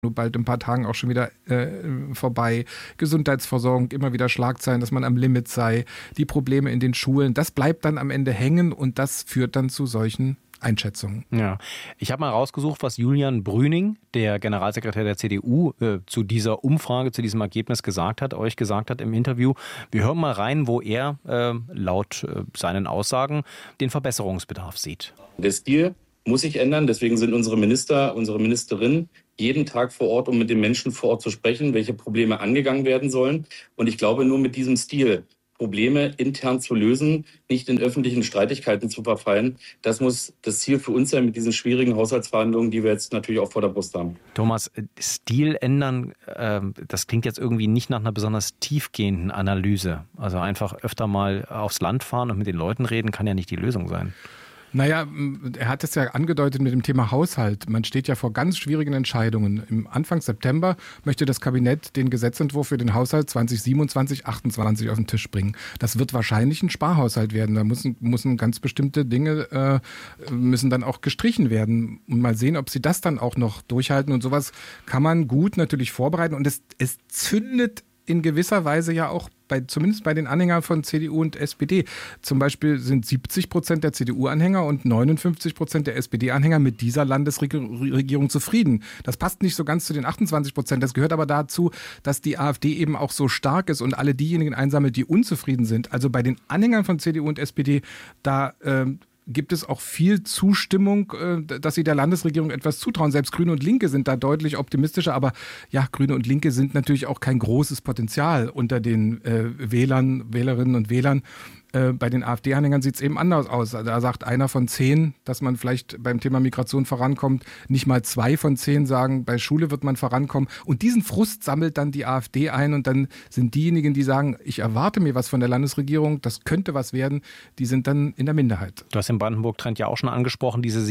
nur bald in ein paar Tagen auch schon wieder vorbei. Gesundheitsversorgung, immer wieder Schlagzeilen, dass man am Limit sei. Die Probleme in den Schulen, das bleibt dann am Ende hängen und das führt dann zu solchen Einschätzungen. Ja, ich habe mal rausgesucht, was Julian Brüning, der Generalsekretär der CDU, zu dieser Umfrage, zu diesem Ergebnis euch gesagt hat im Interview. Wir hören mal rein, wo er laut seinen Aussagen den Verbesserungsbedarf sieht. Der Stil muss sich ändern, deswegen sind unsere Minister, unsere Ministerinnen jeden Tag vor Ort, um mit den Menschen vor Ort zu sprechen, welche Probleme angegangen werden sollen. Und ich glaube, nur mit diesem Stil Probleme intern zu lösen, nicht in öffentlichen Streitigkeiten zu verfallen. Das muss das Ziel für uns sein mit diesen schwierigen Haushaltsverhandlungen, die wir jetzt natürlich auch vor der Brust haben. Thomas, Stil ändern, das klingt jetzt irgendwie nicht nach einer besonders tiefgehenden Analyse. Also einfach öfter mal aufs Land fahren und mit den Leuten reden, kann ja nicht die Lösung sein. Naja, er hat es ja angedeutet mit dem Thema Haushalt. Man steht ja vor ganz schwierigen Entscheidungen. Im Anfang September möchte das Kabinett den Gesetzentwurf für den Haushalt 2027/28 auf den Tisch bringen. Das wird wahrscheinlich ein Sparhaushalt werden. Da müssen ganz bestimmte Dinge müssen dann auch gestrichen werden. Und mal sehen, ob sie das dann auch noch durchhalten. Und sowas kann man gut natürlich vorbereiten. Und es zündet in gewisser Weise ja auch zumindest bei den Anhängern von CDU und SPD. Zum Beispiel sind 70% der CDU-Anhänger und 59% der SPD-Anhänger mit dieser Landesregierung zufrieden. Das passt nicht so ganz zu den 28%. Das gehört aber dazu, dass die AfD eben auch so stark ist und alle diejenigen einsammelt, die unzufrieden sind. Also bei den Anhängern von CDU und SPD, da gibt es auch viel Zustimmung, dass sie der Landesregierung etwas zutrauen. Selbst Grüne und Linke sind da deutlich optimistischer. Aber ja, Grüne und Linke sind natürlich auch kein großes Potenzial unter den Wählerinnen und Wählern. Bei den AfD-Anhängern sieht es eben anders aus. Da sagt einer von 10, dass man vielleicht beim Thema Migration vorankommt. Nicht mal 2 von 10 sagen, bei Schule wird man vorankommen. Und diesen Frust sammelt dann die AfD ein. Und dann sind diejenigen, die sagen, ich erwarte mir was von der Landesregierung, das könnte was werden, die sind dann in der Minderheit. Du hast den Brandenburg-Trend ja auch schon angesprochen, diese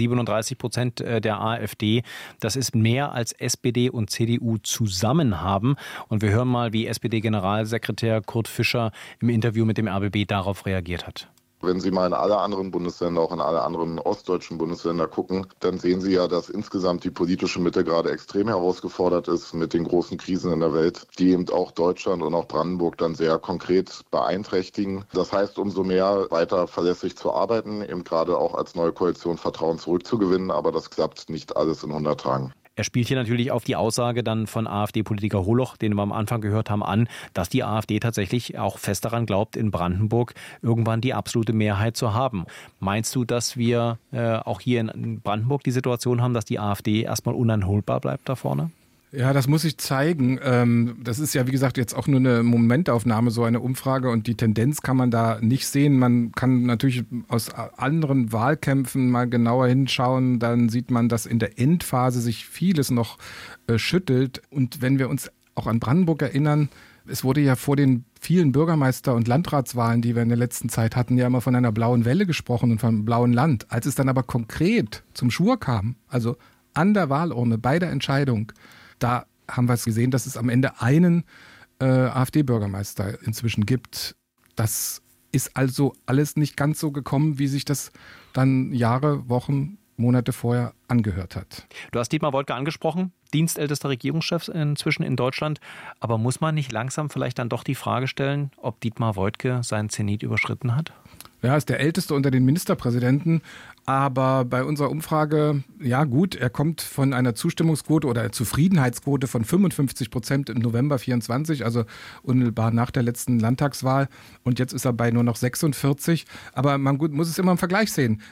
37% der AfD. Das ist mehr als SPD und CDU zusammen haben. Und wir hören mal, wie SPD-Generalsekretär Kurt Fischer im Interview mit dem RBB darauf reagiert hat. Wenn Sie mal in alle anderen Bundesländer, auch in alle anderen ostdeutschen Bundesländer gucken, dann sehen Sie ja, dass insgesamt die politische Mitte gerade extrem herausgefordert ist mit den großen Krisen in der Welt, die eben auch Deutschland und auch Brandenburg dann sehr konkret beeinträchtigen. Das heißt, umso mehr weiter verlässlich zu arbeiten, eben gerade auch als neue Koalition Vertrauen zurückzugewinnen, aber das klappt nicht alles in 100 Tagen. Er spielt hier natürlich auf die Aussage dann von AfD-Politiker Holoch, den wir am Anfang gehört haben, an, dass die AfD tatsächlich auch fest daran glaubt, in Brandenburg irgendwann die absolute Mehrheit zu haben. Meinst du, dass wir auch hier in Brandenburg die Situation haben, dass die AfD erstmal uneinholbar bleibt da vorne? Ja, das muss ich zeigen. Das ist ja, wie gesagt, jetzt auch nur eine Momentaufnahme, so eine Umfrage. Und die Tendenz kann man da nicht sehen. Man kann natürlich aus anderen Wahlkämpfen mal genauer hinschauen. Dann sieht man, dass in der Endphase sich vieles noch schüttelt. Und wenn wir uns auch an Brandenburg erinnern, es wurde ja vor den vielen Bürgermeister- und Landratswahlen, die wir in der letzten Zeit hatten, ja immer von einer blauen Welle gesprochen und von einem blauen Land. Als es dann aber konkret zum Schwur kam, also an der Wahlurne, bei der Entscheidung, da haben wir es gesehen, dass es am Ende einen AfD-Bürgermeister inzwischen gibt. Das ist also alles nicht ganz so gekommen, wie sich das dann Jahre, Wochen, Monate vorher angehört hat. Du hast Dietmar Woidke angesprochen, dienstältester Regierungschef inzwischen in Deutschland. Aber muss man nicht langsam vielleicht dann doch die Frage stellen, ob Dietmar Woidke seinen Zenit überschritten hat? Ja, ist der älteste unter den Ministerpräsidenten. Aber bei unserer Umfrage, ja gut, er kommt von einer Zustimmungsquote oder Zufriedenheitsquote von 55% im November 24, also unmittelbar nach der letzten Landtagswahl. Und jetzt ist er bei nur noch 46. Aber man muss es immer im Vergleich sehen.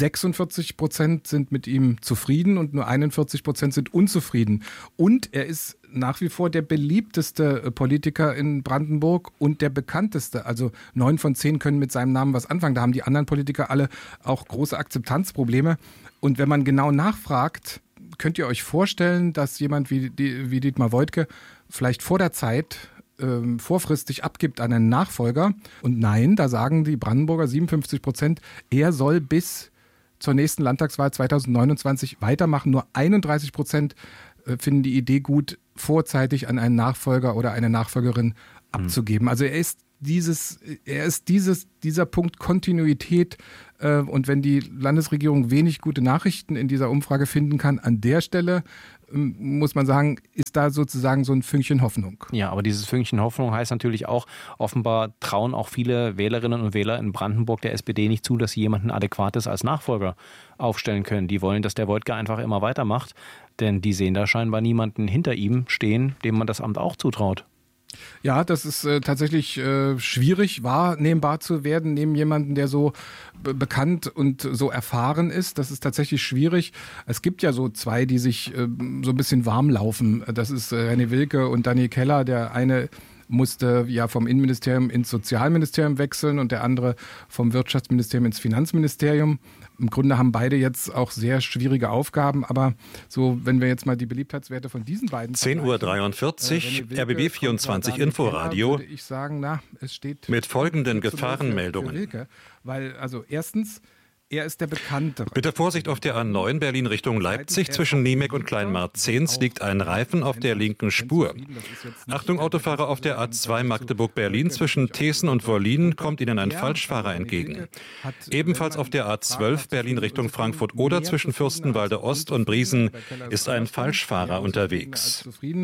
46% sind mit ihm zufrieden und nur 41% sind unzufrieden. Und er ist nach wie vor der beliebteste Politiker in Brandenburg und der bekannteste. Also 9 von 10 können mit seinem Namen was anfangen. Da haben die anderen Politiker alle auch große Akzeptanzprobleme. Und wenn man genau nachfragt, könnt ihr euch vorstellen, dass jemand wie Dietmar Woidke vielleicht vor der Zeit vorfristig abgibt an einen Nachfolger? Und nein, da sagen die Brandenburger 57%, er soll bis zur nächsten Landtagswahl 2029 weitermachen. Nur 31% finden die Idee gut, vorzeitig an einen Nachfolger oder eine Nachfolgerin abzugeben. Also dieser Punkt Kontinuität und wenn die Landesregierung wenig gute Nachrichten in dieser Umfrage finden kann, an der Stelle muss man sagen, ist da sozusagen so ein Fünkchen Hoffnung. Ja, aber dieses Fünkchen Hoffnung heißt natürlich auch, offenbar trauen auch viele Wählerinnen und Wähler in Brandenburg der SPD nicht zu, dass sie jemanden Adäquates als Nachfolger aufstellen können. Die wollen, dass der Woidke einfach immer weitermacht, denn die sehen da scheinbar niemanden hinter ihm stehen, dem man das Amt auch zutraut. Ja, das ist tatsächlich schwierig, wahrnehmbar zu werden neben jemandem, der so bekannt und so erfahren ist. Das ist tatsächlich schwierig. Es gibt ja so zwei, die sich so ein bisschen warm laufen. Das ist René Wilke und Daniel Keller. Der eine musste ja vom Innenministerium ins Sozialministerium wechseln und der andere vom Wirtschaftsministerium ins Finanzministerium. Im Grunde haben beide jetzt auch sehr schwierige Aufgaben, aber so, wenn wir jetzt mal die Beliebtheitswerte von diesen beiden 10:43 Uhr, RBB 24 Inforadio, würde ich sagen, es steht mit folgenden Gefahrenmeldungen. Für Wilke, weil, also erstens, er ist der Bekanntere. Bitte Vorsicht auf der A9 Berlin Richtung Leipzig. Zwischen Niemek und Kleinmarzens liegt ein Reifen auf der linken Spur. Achtung Autofahrer auf der A2 Magdeburg-Berlin. Zwischen Thesen und Wollin kommt Ihnen ein Falschfahrer entgegen. Ebenfalls auf der A12 Berlin Richtung Frankfurt oder zwischen Fürstenwalde Ost und Briesen ist ein Falschfahrer unterwegs.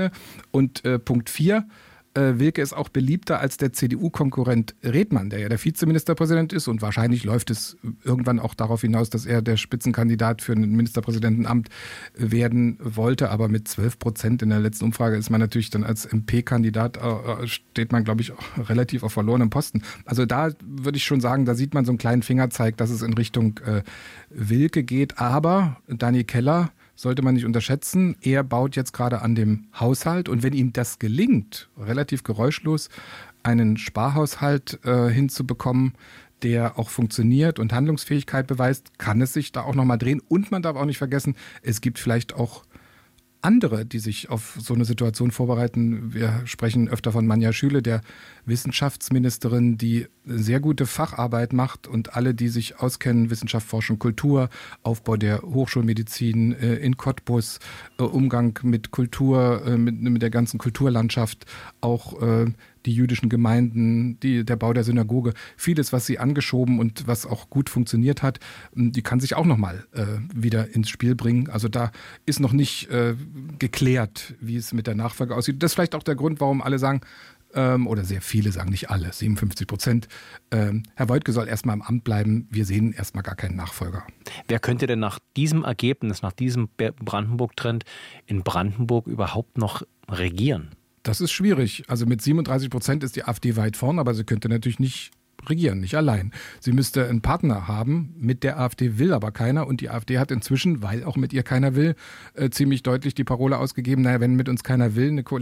Und Punkt 4. Wilke ist auch beliebter als der CDU-Konkurrent Redmann, der ja der Vizeministerpräsident ist und wahrscheinlich läuft es irgendwann auch darauf hinaus, dass er der Spitzenkandidat für ein Ministerpräsidentenamt werden wollte, aber mit 12% in der letzten Umfrage ist man natürlich dann als MP-Kandidat, steht man, glaube ich, auch relativ auf verlorenem Posten. Also da würde ich schon sagen, da sieht man so einen kleinen Fingerzeig, dass es in Richtung Wilke geht, aber Daniel Keller sollte man nicht unterschätzen. Er baut jetzt gerade an dem Haushalt und wenn ihm das gelingt, relativ geräuschlos einen Sparhaushalt hinzubekommen, der auch funktioniert und Handlungsfähigkeit beweist, kann es sich da auch nochmal drehen. Und man darf auch nicht vergessen, es gibt vielleicht auch andere, die sich auf so eine Situation vorbereiten. Wir sprechen öfter von Manja Schüle, der Wissenschaftsministerin, die sehr gute Facharbeit macht und alle, die sich auskennen, Wissenschaft, Forschung, Kultur, Aufbau der Hochschulmedizin in Cottbus, Umgang mit Kultur, mit der ganzen Kulturlandschaft, auch die jüdischen Gemeinden, der Bau der Synagoge, vieles, was sie angeschoben und was auch gut funktioniert hat, die kann sich auch nochmal wieder ins Spiel bringen. Also da ist noch nicht geklärt, wie es mit der Nachfolge aussieht. Das ist vielleicht auch der Grund, warum alle sagen, oder sehr viele sagen, nicht alle, 57%, Herr Woidke soll erstmal im Amt bleiben, wir sehen erstmal gar keinen Nachfolger. Wer könnte denn nach diesem Ergebnis, nach diesem Brandenburg-Trend in Brandenburg überhaupt noch regieren? Das ist schwierig. Also mit 37% ist die AfD weit vorn, aber sie könnte natürlich nicht regieren, nicht allein. Sie müsste einen Partner haben, mit der AfD will aber keiner und die AfD hat inzwischen, weil auch mit ihr keiner will, ziemlich deutlich die Parole ausgegeben, naja, wenn mit uns keiner will, eine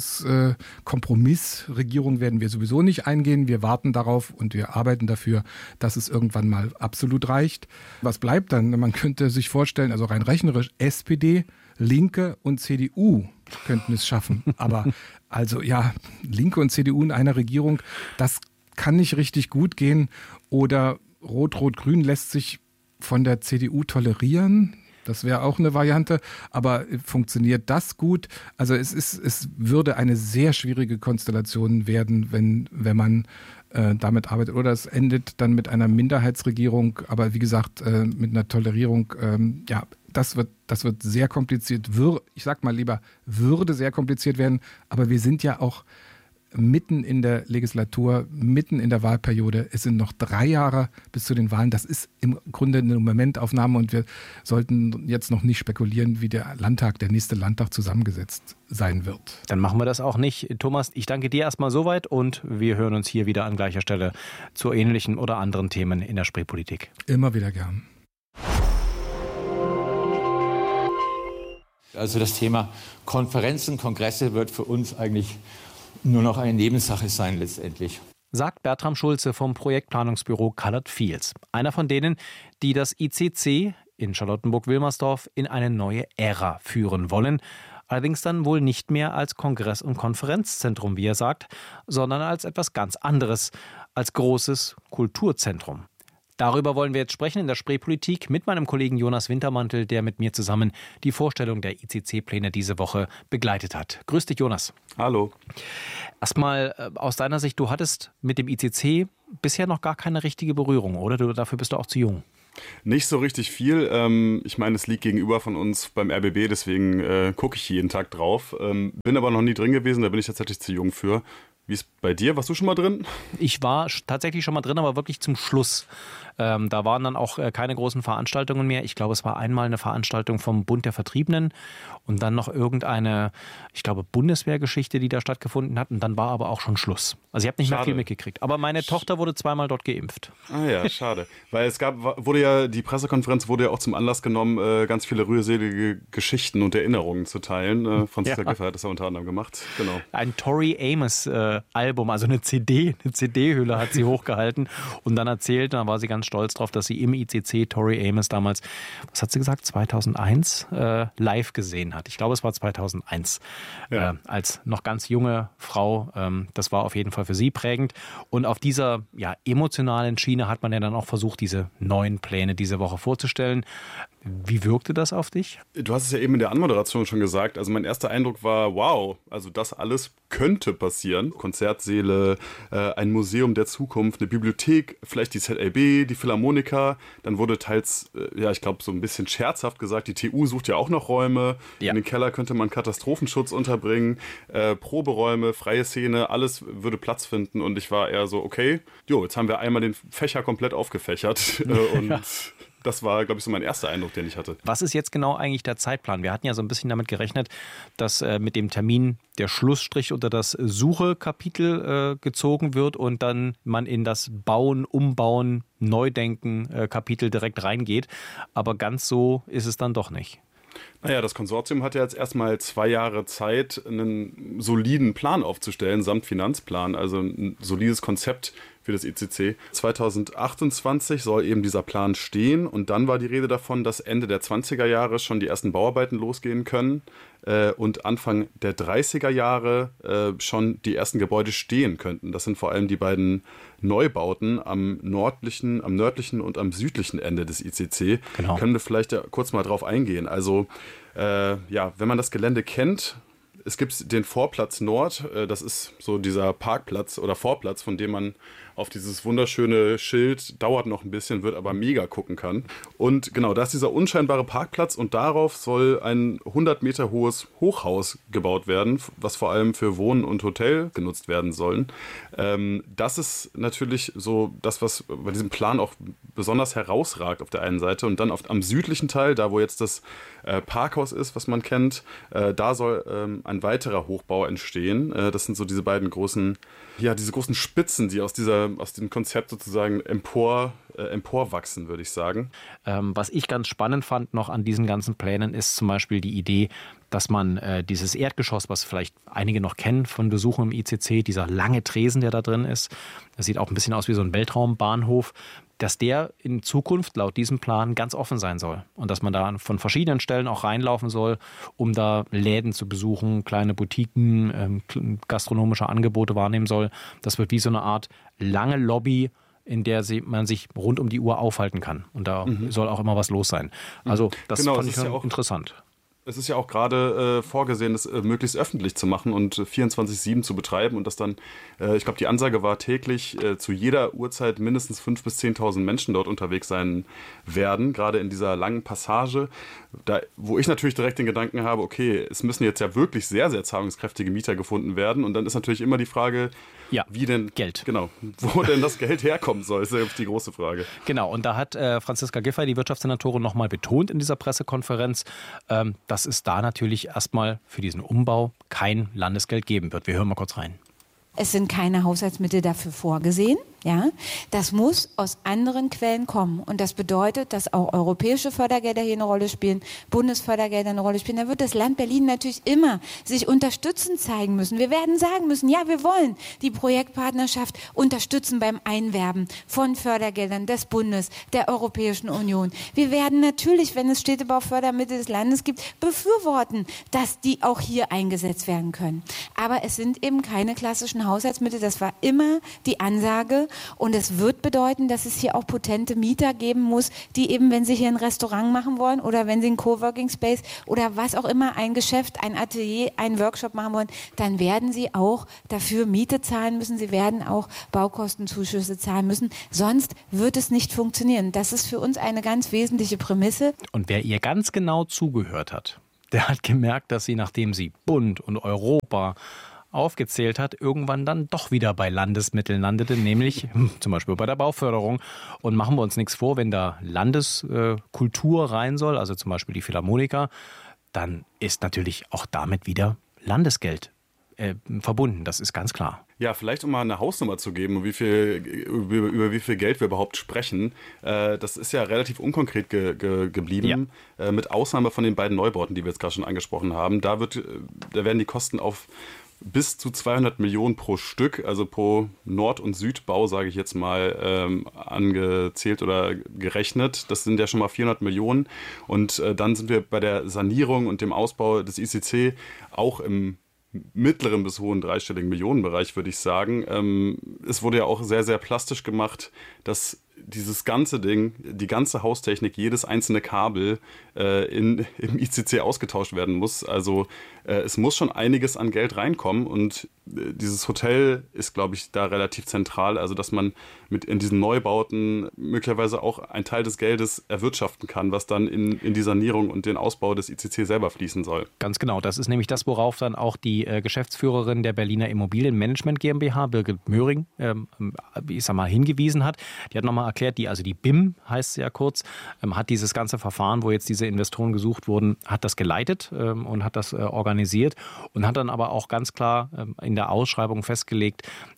Koalitionskompromissregierung werden wir sowieso nicht eingehen, wir warten darauf und wir arbeiten dafür, dass es irgendwann mal absolut reicht. Was bleibt dann? Man könnte sich vorstellen, also rein rechnerisch, SPD, Linke und CDU könnten es schaffen. Aber also ja, Linke und CDU in einer Regierung, das kann nicht richtig gut gehen. Oder Rot-Rot-Grün lässt sich von der CDU tolerieren. Das wäre auch eine Variante. Aber funktioniert das gut? Also es würde eine sehr schwierige Konstellation werden, wenn man damit arbeitet. Oder es endet dann mit einer Minderheitsregierung. Aber wie gesagt, mit einer Tolerierung, das wird sehr kompliziert. Ich sag mal lieber, würde sehr kompliziert werden. Aber wir sind ja auch mitten in der Legislatur, mitten in der Wahlperiode. Es sind noch 3 Jahre bis zu den Wahlen. Das ist im Grunde eine Momentaufnahme und wir sollten jetzt noch nicht spekulieren, wie der nächste Landtag zusammengesetzt sein wird. Dann machen wir das auch nicht. Thomas, ich danke dir erstmal soweit und wir hören uns hier wieder an gleicher Stelle zu ähnlichen oder anderen Themen in der Spreepolitik. Immer wieder gern. Also das Thema Konferenzen, Kongresse wird für uns eigentlich nur noch eine Nebensache sein letztendlich. Sagt Bertram Schulze vom Projektplanungsbüro Colored Fields. Einer von denen, die das ICC in Charlottenburg-Wilmersdorf in eine neue Ära führen wollen. Allerdings dann wohl nicht mehr als Kongress- und Konferenzzentrum, wie er sagt, sondern als etwas ganz anderes, als großes Kulturzentrum. Darüber wollen wir jetzt sprechen in der Spreepolitik mit meinem Kollegen Jonas Wintermantel, der mit mir zusammen die Vorstellung der ICC-Pläne diese Woche begleitet hat. Grüß dich, Jonas. Hallo. Erstmal aus deiner Sicht, du hattest mit dem ICC bisher noch gar keine richtige Berührung, oder? Dafür bist du auch zu jung. Nicht so richtig viel. Ich meine, es liegt gegenüber von uns beim RBB, deswegen gucke ich jeden Tag drauf. Bin aber noch nie drin gewesen, da bin ich tatsächlich zu jung für. Wie ist bei dir? Warst du schon mal drin? Ich war tatsächlich schon mal drin, aber wirklich zum Schluss. Da waren dann auch keine großen Veranstaltungen mehr. Ich glaube, es war einmal eine Veranstaltung vom Bund der Vertriebenen und dann noch irgendeine, ich glaube, Bundeswehrgeschichte, die da stattgefunden hat. Und dann war aber auch schon Schluss. Also ich habe nicht mehr viel mitgekriegt. Aber meine Tochter wurde zweimal dort geimpft. Ah ja, schade. Weil die Pressekonferenz wurde ja auch zum Anlass genommen, ganz viele rührselige Geschichten und Erinnerungen zu teilen. Franziska Giffey hat das ja unter anderem gemacht. Genau. Ein Tori Amos Album, also eine CD-Hülle hat sie hochgehalten und dann erzählt, da war sie ganz stolz drauf, dass sie im ICC Tori Amos damals, was hat sie gesagt, 2001 live gesehen hat. Ich glaube, es war 2001, als noch ganz junge Frau. Das war auf jeden Fall für sie prägend. Und auf dieser emotionalen Schiene hat man ja dann auch versucht, diese neuen Pläne diese Woche vorzustellen. Wie wirkte das auf dich? Du hast es ja eben in der Anmoderation schon gesagt. Also mein erster Eindruck war, wow, also das alles könnte passieren. Konzertsäle, ein Museum der Zukunft, eine Bibliothek, vielleicht die ZLB, die Philharmoniker. Dann wurde teils, ich glaube, so ein bisschen scherzhaft gesagt, die TU sucht ja auch noch Räume. Ja. In den Keller könnte man Katastrophenschutz unterbringen, Proberäume, freie Szene, alles würde Platz finden. Und ich war eher so, okay, jetzt haben wir einmal den Fächer komplett aufgefächert. Und das war, glaube ich, so mein erster Eindruck, den ich hatte. Was ist jetzt genau eigentlich der Zeitplan? Wir hatten ja so ein bisschen damit gerechnet, dass mit dem Termin der Schlussstrich unter das Suche-Kapitel gezogen wird und dann man in das Bauen, Umbauen, Neudenken-Kapitel direkt reingeht. Aber ganz so ist es dann doch nicht. Naja, das Konsortium hat ja jetzt erstmal 2 Jahre Zeit, einen soliden Plan aufzustellen, samt Finanzplan, also ein solides Konzept für das ICC. 2028 soll eben dieser Plan stehen und dann war die Rede davon, dass Ende der 20er Jahre schon die ersten Bauarbeiten losgehen können und Anfang der 30er Jahre schon die ersten Gebäude stehen könnten. Das sind vor allem die beiden Neubauten am nördlichen und am südlichen Ende des ICC. Genau. Können wir vielleicht kurz mal drauf eingehen. Also wenn man das Gelände kennt, es gibt den Vorplatz Nord, das ist so dieser Parkplatz oder Vorplatz, von dem man auf dieses wunderschöne Schild, dauert noch ein bisschen, wird aber mega gucken kann. Und genau, da ist dieser unscheinbare Parkplatz und darauf soll ein 100 Meter hohes Hochhaus gebaut werden, was vor allem für Wohnen und Hotel genutzt werden sollen. Das ist natürlich so das, was bei diesem Plan auch besonders herausragt auf der einen Seite. Und dann am südlichen Teil, da wo jetzt das Parkhaus ist, was man kennt, da soll ein weiterer Hochbau entstehen. Das sind so diese beiden großen Spitzen, die aus dem Konzept sozusagen emporwachsen, würde ich sagen. Was ich ganz spannend fand noch an diesen ganzen Plänen ist zum Beispiel die Idee, dass man dieses Erdgeschoss, was vielleicht einige noch kennen von Besuchen im ICC, dieser lange Tresen, der da drin ist, das sieht auch ein bisschen aus wie so ein Weltraumbahnhof, dass der in Zukunft laut diesem Plan ganz offen sein soll und dass man da von verschiedenen Stellen auch reinlaufen soll, um da Läden zu besuchen, kleine Boutiquen, gastronomische Angebote wahrnehmen soll. Das wird wie so eine Art lange Lobby, in der man sich rund um die Uhr aufhalten kann. Und da soll auch immer was los sein. Also das fand ich auch interessant. Es ist ja auch gerade vorgesehen, das möglichst öffentlich zu machen und 24/7 zu betreiben und das dann, ich glaube, die Ansage war täglich zu jeder Uhrzeit mindestens 5.000 bis 10.000 Menschen dort unterwegs sein werden, gerade in dieser langen Passage, wo ich natürlich direkt den Gedanken habe, okay, es müssen jetzt ja wirklich sehr, sehr zahlungskräftige Mieter gefunden werden und dann ist natürlich immer die Frage, wie denn Geld? Genau, wo denn das Geld herkommen soll, ist ja die große Frage. Genau, und da hat Franziska Giffey, die Wirtschaftssenatorin, nochmal betont in dieser Pressekonferenz, dass es da natürlich erstmal für diesen Umbau kein Landesgeld geben wird. Wir hören mal kurz rein. Es sind keine Haushaltsmittel dafür vorgesehen. Ja, das muss aus anderen Quellen kommen. Und das bedeutet, dass auch europäische Fördergelder hier eine Rolle spielen, Bundesfördergelder eine Rolle spielen. Da wird das Land Berlin natürlich immer sich unterstützend zeigen müssen. Wir werden sagen müssen, ja, wir wollen die Projektpartnerschaft unterstützen beim Einwerben von Fördergeldern des Bundes, der Europäischen Union. Wir werden natürlich, wenn es Städtebaufördermittel des Landes gibt, befürworten, dass die auch hier eingesetzt werden können. Aber es sind eben keine klassischen Haushaltsmittel. Das war immer die Ansage Und es wird bedeuten, dass es hier auch potente Mieter geben muss, die eben, wenn sie hier ein Restaurant machen wollen oder wenn sie einen Coworking Space oder was auch immer, ein Geschäft, ein Atelier, einen Workshop machen wollen, dann werden sie auch dafür Miete zahlen müssen. Sie werden auch Baukostenzuschüsse zahlen müssen. Sonst wird es nicht funktionieren. Das ist für uns eine ganz wesentliche Prämisse. Und wer ihr ganz genau zugehört hat, der hat gemerkt, dass sie, nachdem sie Bund und Europa aufgezählt hat, irgendwann dann doch wieder bei Landesmitteln landete, nämlich zum Beispiel bei der Bauförderung. Und machen wir uns nichts vor, wenn da Landeskultur rein soll, also zum Beispiel die Philharmoniker, dann ist natürlich auch damit wieder Landesgeld verbunden. Das ist ganz klar. Ja, vielleicht um mal eine Hausnummer zu geben, über wie viel Geld wir überhaupt sprechen. Das ist ja relativ unkonkret geblieben, mit Ausnahme von den beiden Neubauten, die wir jetzt gerade schon angesprochen haben. Da werden die Kosten auf bis zu 200 Millionen pro Stück, also pro Nord- und Südbau, sage ich jetzt mal, angezählt oder gerechnet. Das sind ja schon mal 400 Millionen. Und dann sind wir bei der Sanierung und dem Ausbau des ICC auch im mittleren bis hohen dreistelligen Millionenbereich, würde ich sagen. Es wurde ja auch sehr, sehr plastisch gemacht, dass dieses ganze Ding, die ganze Haustechnik, jedes einzelne Kabel im ICC ausgetauscht werden muss. Also es muss schon einiges an Geld reinkommen und dieses Hotel ist, glaube ich, da relativ zentral. Also dass man in diesen Neubauten möglicherweise auch einen Teil des Geldes erwirtschaften kann, was dann in die Sanierung und den Ausbau des ICC selber fließen soll. Ganz genau. Das ist nämlich das, worauf dann auch die Geschäftsführerin der Berliner Immobilienmanagement GmbH, Birgit Möhring, hingewiesen hat. Die hat nochmal erklärt, die BIM heißt sie ja kurz, hat dieses ganze Verfahren, wo jetzt diese Investoren gesucht wurden, hat das geleitet und hat das organisiert und hat dann aber auch ganz klar in der Ausschreibung festgelegt,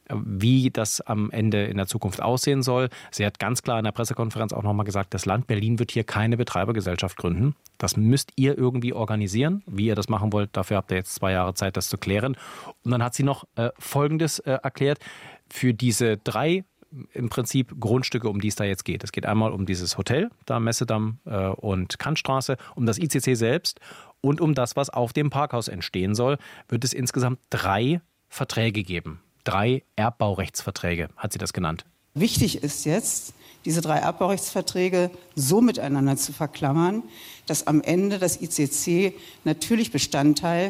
wie das am Ende in der Zukunft aussehen soll. Sie hat ganz klar in der Pressekonferenz auch nochmal gesagt, das Land Berlin wird hier keine Betreibergesellschaft gründen. Das müsst ihr irgendwie organisieren. Wie ihr das machen wollt, dafür habt ihr jetzt 2 Jahre Zeit, das zu klären. Und dann hat sie noch Folgendes erklärt. Für diese 3 im Prinzip Grundstücke, um die es da jetzt geht. Es geht einmal um dieses Hotel, da Messedamm und Kantstraße, um das ICC selbst und um das, was auf dem Parkhaus entstehen soll, wird es insgesamt 3 Verträge geben. 3 Erbbaurechtsverträge, hat sie das genannt. Wichtig ist jetzt, diese 3 Erbbaurechtsverträge so miteinander zu verklammern, dass am Ende das ICC natürlich Bestandteil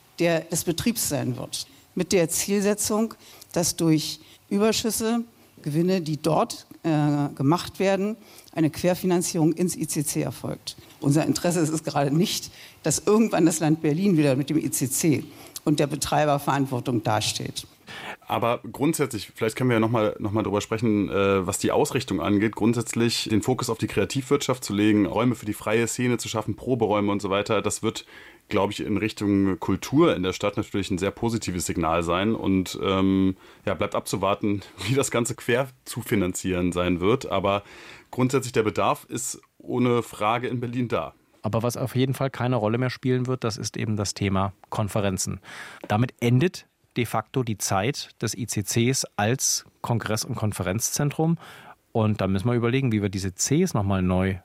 des Betriebs sein wird. Mit der Zielsetzung, dass durch Überschüsse, Gewinne, die dort gemacht werden, eine Querfinanzierung ins ICC erfolgt. Unser Interesse ist es gerade nicht, dass irgendwann das Land Berlin wieder mit dem ICC und der Betreiberverantwortung dasteht. Aber grundsätzlich, vielleicht können wir ja noch mal darüber sprechen, was die Ausrichtung angeht, grundsätzlich den Fokus auf die Kreativwirtschaft zu legen, Räume für die freie Szene zu schaffen, Proberäume und so weiter, das wird, glaube ich, in Richtung Kultur in der Stadt natürlich ein sehr positives Signal sein und bleibt abzuwarten, wie das Ganze quer zu finanzieren sein wird, aber grundsätzlich der Bedarf ist ohne Frage in Berlin da. Aber was auf jeden Fall keine Rolle mehr spielen wird, das ist eben das Thema Konferenzen. Damit endet de facto die Zeit des ICCs als Kongress- und Konferenzzentrum. Und da müssen wir überlegen, wie wir diese Cs nochmal neu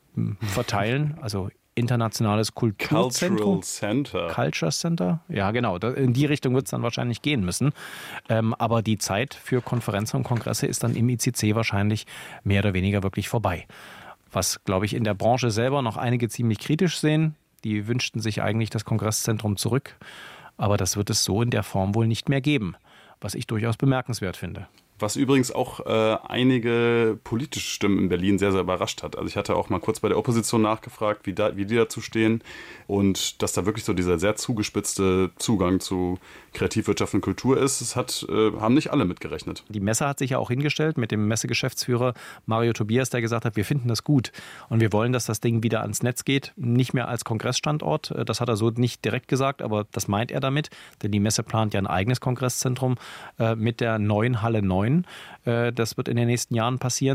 verteilen. Also internationales Kulturzentrum. Culture Center. Ja, genau. In die Richtung wird es dann wahrscheinlich gehen müssen. Aber die Zeit für Konferenzen und Kongresse ist dann im ICC wahrscheinlich mehr oder weniger wirklich vorbei. Was, glaube ich, in der Branche selber noch einige ziemlich kritisch sehen. Die wünschten sich eigentlich das Kongresszentrum zurück. Aber das wird es so in der Form wohl nicht mehr geben, was ich durchaus bemerkenswert finde. Was übrigens auch einige politische Stimmen in Berlin sehr, sehr überrascht hat. Also ich hatte auch mal kurz bei der Opposition nachgefragt, wie die dazu stehen. Und dass da wirklich so dieser sehr zugespitzte Zugang zu Kreativwirtschaft und Kultur ist, haben nicht alle mitgerechnet. Die Messe hat sich ja auch hingestellt mit dem Messegeschäftsführer Mario Tobias, der gesagt hat, wir finden das gut. Und wir wollen, dass das Ding wieder ans Netz geht, nicht mehr als Kongressstandort. Das hat er so nicht direkt gesagt, aber das meint er damit. Denn die Messe plant ja ein eigenes Kongresszentrum mit der neuen Halle 9. Das wird in den nächsten Jahren passieren.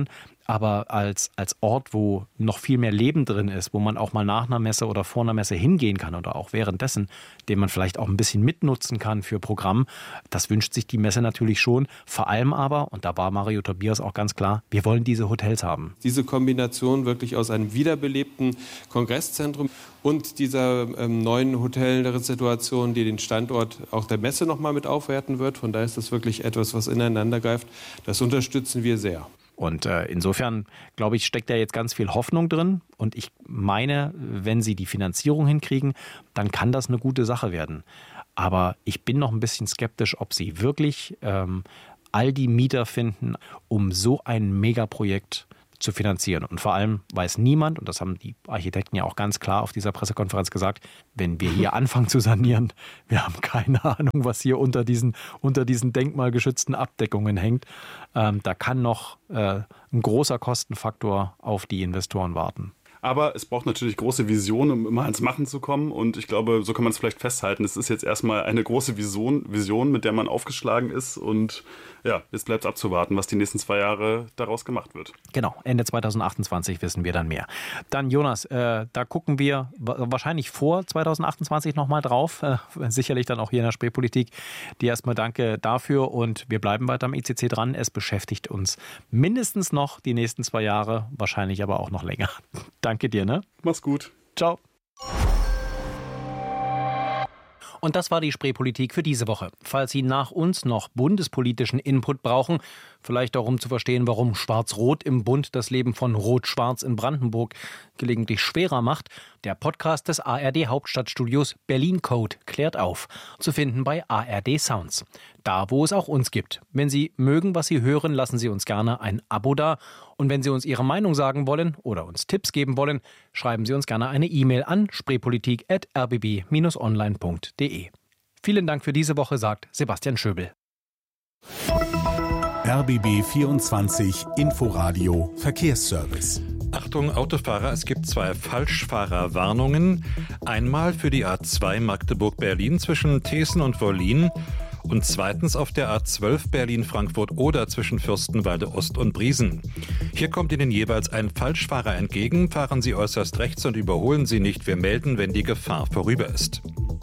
Aber als Ort, wo noch viel mehr Leben drin ist, wo man auch mal nach einer Messe oder vor einer Messe hingehen kann oder auch währenddessen, den man vielleicht auch ein bisschen mitnutzen kann für Programm, das wünscht sich die Messe natürlich schon. Vor allem aber, und da war Mario Tobias auch ganz klar, wir wollen diese Hotels haben. Diese Kombination wirklich aus einem wiederbelebten Kongresszentrum und dieser neuen Hotelsituation, die den Standort auch der Messe nochmal mit aufwerten wird. Von daher ist das wirklich etwas, was ineinander greift. Das unterstützen wir sehr. Und insofern, glaube ich, steckt da jetzt ganz viel Hoffnung drin. Und ich meine, wenn Sie die Finanzierung hinkriegen, dann kann das eine gute Sache werden. Aber ich bin noch ein bisschen skeptisch, ob Sie wirklich all die Mieter finden, um so ein Megaprojekt zu finanzieren. Und vor allem weiß niemand, und das haben die Architekten ja auch ganz klar auf dieser Pressekonferenz gesagt, wenn wir hier anfangen zu sanieren, wir haben keine Ahnung, was hier unter diesen denkmalgeschützten Abdeckungen hängt. Da kann noch ein großer Kostenfaktor auf die Investoren warten. Aber es braucht natürlich große Visionen, um immer ans Machen zu kommen. Und ich glaube, so kann man es vielleicht festhalten. Es ist jetzt erstmal eine große Vision, mit der man aufgeschlagen ist. Und ja, jetzt bleibt es abzuwarten, was die nächsten 2 Jahre daraus gemacht wird. Genau, Ende 2028 wissen wir dann mehr. Dann Jonas, da gucken wir wahrscheinlich vor 2028 nochmal drauf. Sicherlich dann auch hier in der Spreepolitik. Dir erstmal danke dafür und wir bleiben weiter am ICC dran. Es beschäftigt uns mindestens noch die nächsten 2 Jahre, wahrscheinlich aber auch noch länger. Danke dir, ne? Mach's gut. Ciao. Und das war die Spreepolitik für diese Woche. Falls Sie nach uns noch bundespolitischen Input brauchen, vielleicht auch um zu verstehen, warum Schwarz-Rot im Bund das Leben von Rot-Schwarz in Brandenburg gelegentlich schwerer macht, der Podcast des ARD Hauptstadtstudios Berlin Code klärt auf. Zu finden bei ARD Sounds. Da, wo es auch uns gibt. Wenn Sie mögen, was Sie hören, lassen Sie uns gerne ein Abo da. Und wenn Sie uns Ihre Meinung sagen wollen oder uns Tipps geben wollen, schreiben Sie uns gerne eine E-Mail an spreepolitik@rbb-online.de. Vielen Dank für diese Woche, sagt Sebastian Schöbel. RBB 24 Inforadio Verkehrsservice. Achtung Autofahrer, es gibt 2 Falschfahrerwarnungen. Einmal für die A2 Magdeburg-Berlin zwischen Thesen und Wollin und zweitens auf der A12 Berlin-Frankfurt-Oder zwischen Fürstenwalde Ost und Briesen. Hier kommt Ihnen jeweils ein Falschfahrer entgegen. Fahren Sie äußerst rechts und überholen Sie nicht. Wir melden, wenn die Gefahr vorüber ist.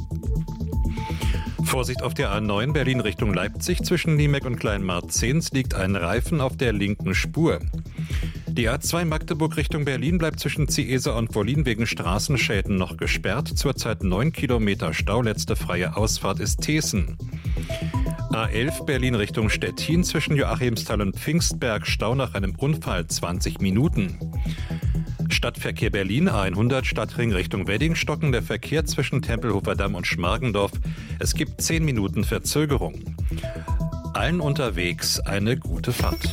Vorsicht auf der A9 Berlin Richtung Leipzig. Zwischen Niemek und Kleinmarzens liegt ein Reifen auf der linken Spur. Die A2 Magdeburg Richtung Berlin bleibt zwischen Ciesa und Wollin wegen Straßenschäden noch gesperrt. Zurzeit 9 Kilometer Stau. Letzte freie Ausfahrt ist Thesen. A11 Berlin Richtung Stettin zwischen Joachimsthal und Pfingstberg. Stau nach einem Unfall 20 Minuten. Stadtverkehr Berlin, A100 Stadtring Richtung Wedding, stockender Verkehr zwischen Tempelhofer Damm und Schmargendorf. Es gibt 10 Minuten Verzögerung. Allen unterwegs eine gute Fahrt.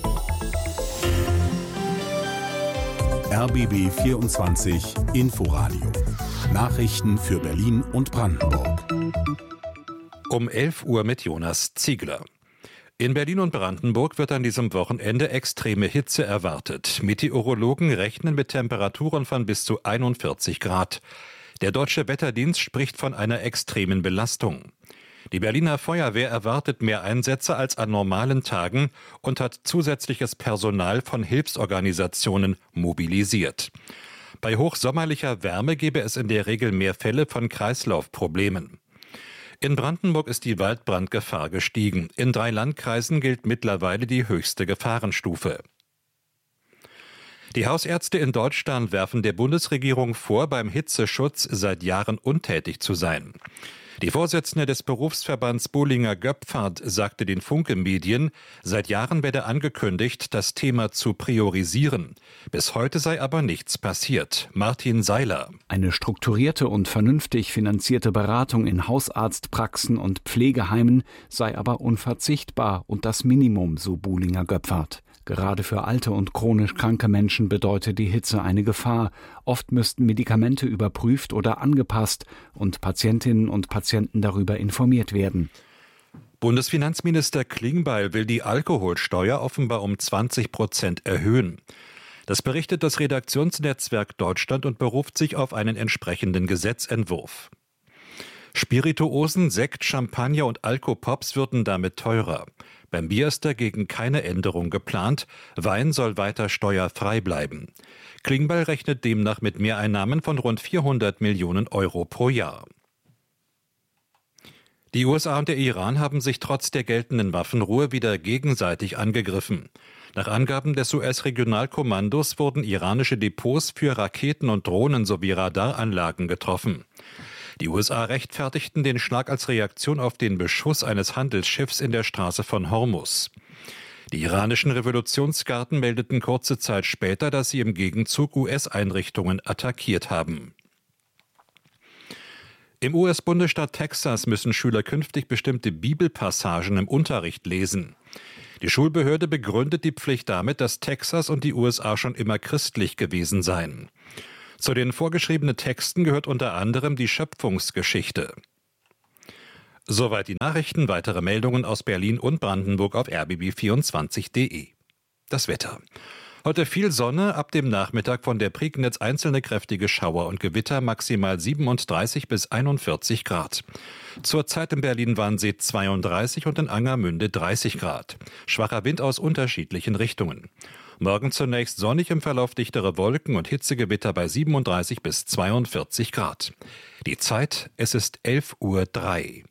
RBB 24 Inforadio. Nachrichten für Berlin und Brandenburg. Um 11 Uhr mit Jonas Ziegler. In Berlin und Brandenburg wird an diesem Wochenende extreme Hitze erwartet. Meteorologen rechnen mit Temperaturen von bis zu 41 Grad. Der Deutsche Wetterdienst spricht von einer extremen Belastung. Die Berliner Feuerwehr erwartet mehr Einsätze als an normalen Tagen und hat zusätzliches Personal von Hilfsorganisationen mobilisiert. Bei hochsommerlicher Wärme gebe es in der Regel mehr Fälle von Kreislaufproblemen. In Brandenburg ist die Waldbrandgefahr gestiegen. In 3 Landkreisen gilt mittlerweile die höchste Gefahrenstufe. Die Hausärzte in Deutschland werfen der Bundesregierung vor, beim Hitzeschutz seit Jahren untätig zu sein. Die Vorsitzende des Berufsverbands Bollinger-Göpfert sagte den Funke-Medien, seit Jahren werde angekündigt, das Thema zu priorisieren. Bis heute sei aber nichts passiert. Martin Seiler. Eine strukturierte und vernünftig finanzierte Beratung in Hausarztpraxen und Pflegeheimen sei aber unverzichtbar und das Minimum, so Bollinger-Göpfert. Gerade für alte und chronisch kranke Menschen bedeutet die Hitze eine Gefahr. Oft müssten Medikamente überprüft oder angepasst und Patientinnen und Patienten darüber informiert werden. Bundesfinanzminister Klingbeil will die Alkoholsteuer offenbar um 20% erhöhen. Das berichtet das Redaktionsnetzwerk Deutschland und beruft sich auf einen entsprechenden Gesetzentwurf. Spirituosen, Sekt, Champagner und Alkopops würden damit teurer. Beim Bier ist dagegen keine Änderung geplant. Wein soll weiter steuerfrei bleiben. Klingbeil rechnet demnach mit Mehreinnahmen von rund 400 Millionen Euro pro Jahr. Die USA und der Iran haben sich trotz der geltenden Waffenruhe wieder gegenseitig angegriffen. Nach Angaben des US-Regionalkommandos wurden iranische Depots für Raketen und Drohnen sowie Radaranlagen getroffen. Die USA rechtfertigten den Schlag als Reaktion auf den Beschuss eines Handelsschiffs in der Straße von Hormuz. Die iranischen Revolutionsgarden meldeten kurze Zeit später, dass sie im Gegenzug US-Einrichtungen attackiert haben. Im US-Bundesstaat Texas müssen Schüler künftig bestimmte Bibelpassagen im Unterricht lesen. Die Schulbehörde begründet die Pflicht damit, dass Texas und die USA schon immer christlich gewesen seien. Zu den vorgeschriebenen Texten gehört unter anderem die Schöpfungsgeschichte. Soweit die Nachrichten. Weitere Meldungen aus Berlin und Brandenburg auf rbb24.de. Das Wetter. Heute viel Sonne, ab dem Nachmittag von der Prignitz einzelne kräftige Schauer und Gewitter, maximal 37 bis 41 Grad. Zurzeit in Berlin-Wannsee 32 und in Angermünde 30 Grad. Schwacher Wind aus unterschiedlichen Richtungen. Morgen zunächst sonnig, im Verlauf dichtere Wolken und Hitzegewitter bei 37 bis 42 Grad. Die Zeit, es ist 11:03 Uhr.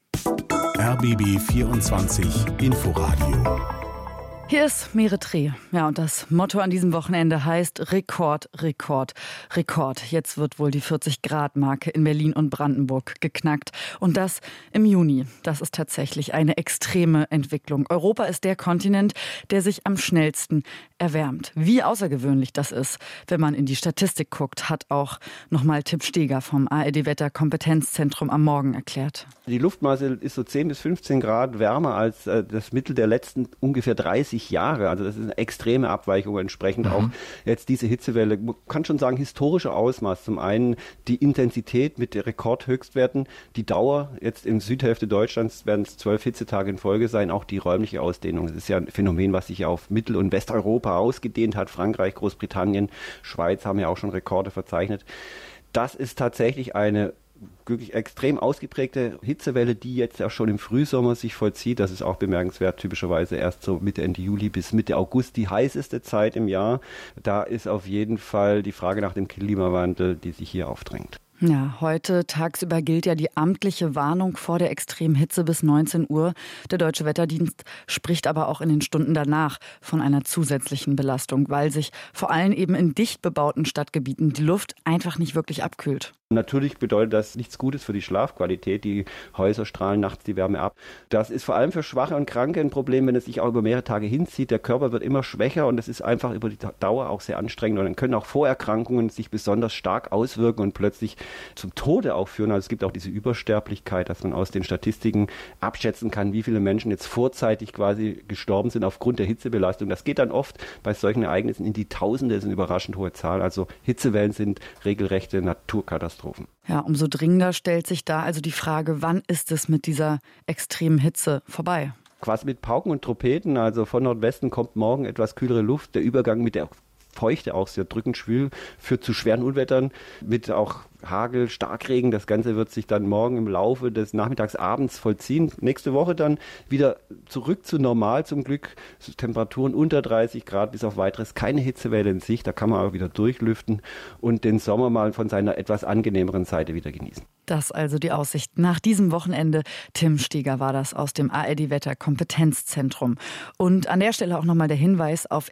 RBB 24 Inforadio. Hier ist Meretre. Ja, und das Motto an diesem Wochenende heißt Rekord, Rekord, Rekord. Jetzt wird wohl die 40-Grad-Marke in Berlin und Brandenburg geknackt. Und das im Juni. Das ist tatsächlich eine extreme Entwicklung. Europa ist der Kontinent, der sich am schnellsten erwärmt. Wie außergewöhnlich das ist, wenn man in die Statistik guckt, hat auch nochmal Tim Steger vom ARD-Wetter-Kompetenzzentrum am Morgen erklärt. Die Luftmasse ist so 10 bis 15 Grad wärmer als das Mittel der letzten ungefähr 30 Jahre. Also das ist eine extreme Abweichung, entsprechend auch jetzt diese Hitzewelle. Man kann schon sagen, historische Ausmaß. Zum einen die Intensität mit den Rekordhöchstwerten, die Dauer. Jetzt in Südhälfte Deutschlands werden es 12 Hitzetage in Folge sein. Auch die räumliche Ausdehnung. Das ist ja ein Phänomen, was sich ja auf Mittel- und Westeuropa ausgedehnt hat. Frankreich, Großbritannien, Schweiz haben ja auch schon Rekorde verzeichnet. Das ist tatsächlich eine wirklich extrem ausgeprägte Hitzewelle, die jetzt auch schon im Frühsommer sich vollzieht. Das ist auch bemerkenswert, typischerweise erst so Mitte, Ende Juli bis Mitte August die heißeste Zeit im Jahr. Da ist auf jeden Fall die Frage nach dem Klimawandel, die sich hier aufdrängt. Ja, heute tagsüber gilt ja die amtliche Warnung vor der extremen Hitze bis 19 Uhr. Der Deutsche Wetterdienst spricht aber auch in den Stunden danach von einer zusätzlichen Belastung, weil sich vor allem eben in dicht bebauten Stadtgebieten die Luft einfach nicht wirklich abkühlt. Natürlich bedeutet das nichts Gutes für die Schlafqualität. Die Häuser strahlen nachts die Wärme ab. Das ist vor allem für Schwache und Kranke ein Problem, wenn es sich auch über mehrere Tage hinzieht. Der Körper wird immer schwächer und es ist einfach über die Dauer auch sehr anstrengend. Und dann können auch Vorerkrankungen sich besonders stark auswirken und plötzlich zum Tode auch führen. Also es gibt auch diese Übersterblichkeit, dass man aus den Statistiken abschätzen kann, wie viele Menschen jetzt vorzeitig quasi gestorben sind aufgrund der Hitzebelastung. Das geht dann oft bei solchen Ereignissen in die Tausende, das ist eine überraschend hohe Zahl. Also Hitzewellen sind regelrechte Naturkatastrophen. Ja, umso dringender stellt sich da also die Frage, wann ist es mit dieser extremen Hitze vorbei? Quasi mit Pauken und Trompeten, also von Nordwesten kommt morgen etwas kühlere Luft. Der Übergang mit der Feuchte, auch sehr drückend schwül, führt zu schweren Unwettern mit auch Hagel, Starkregen. Das Ganze wird sich dann morgen im Laufe des Nachmittags, abends vollziehen. Nächste Woche dann wieder zurück zu normal zum Glück. Temperaturen unter 30 Grad bis auf weiteres. Keine Hitzewelle in Sicht, da kann man auch wieder durchlüften und den Sommer mal von seiner etwas angenehmeren Seite wieder genießen. Das also die Aussicht nach diesem Wochenende. Tim Steger war das aus dem ARD-Wetter-Kompetenzzentrum. Und an der Stelle auch nochmal der Hinweis: auf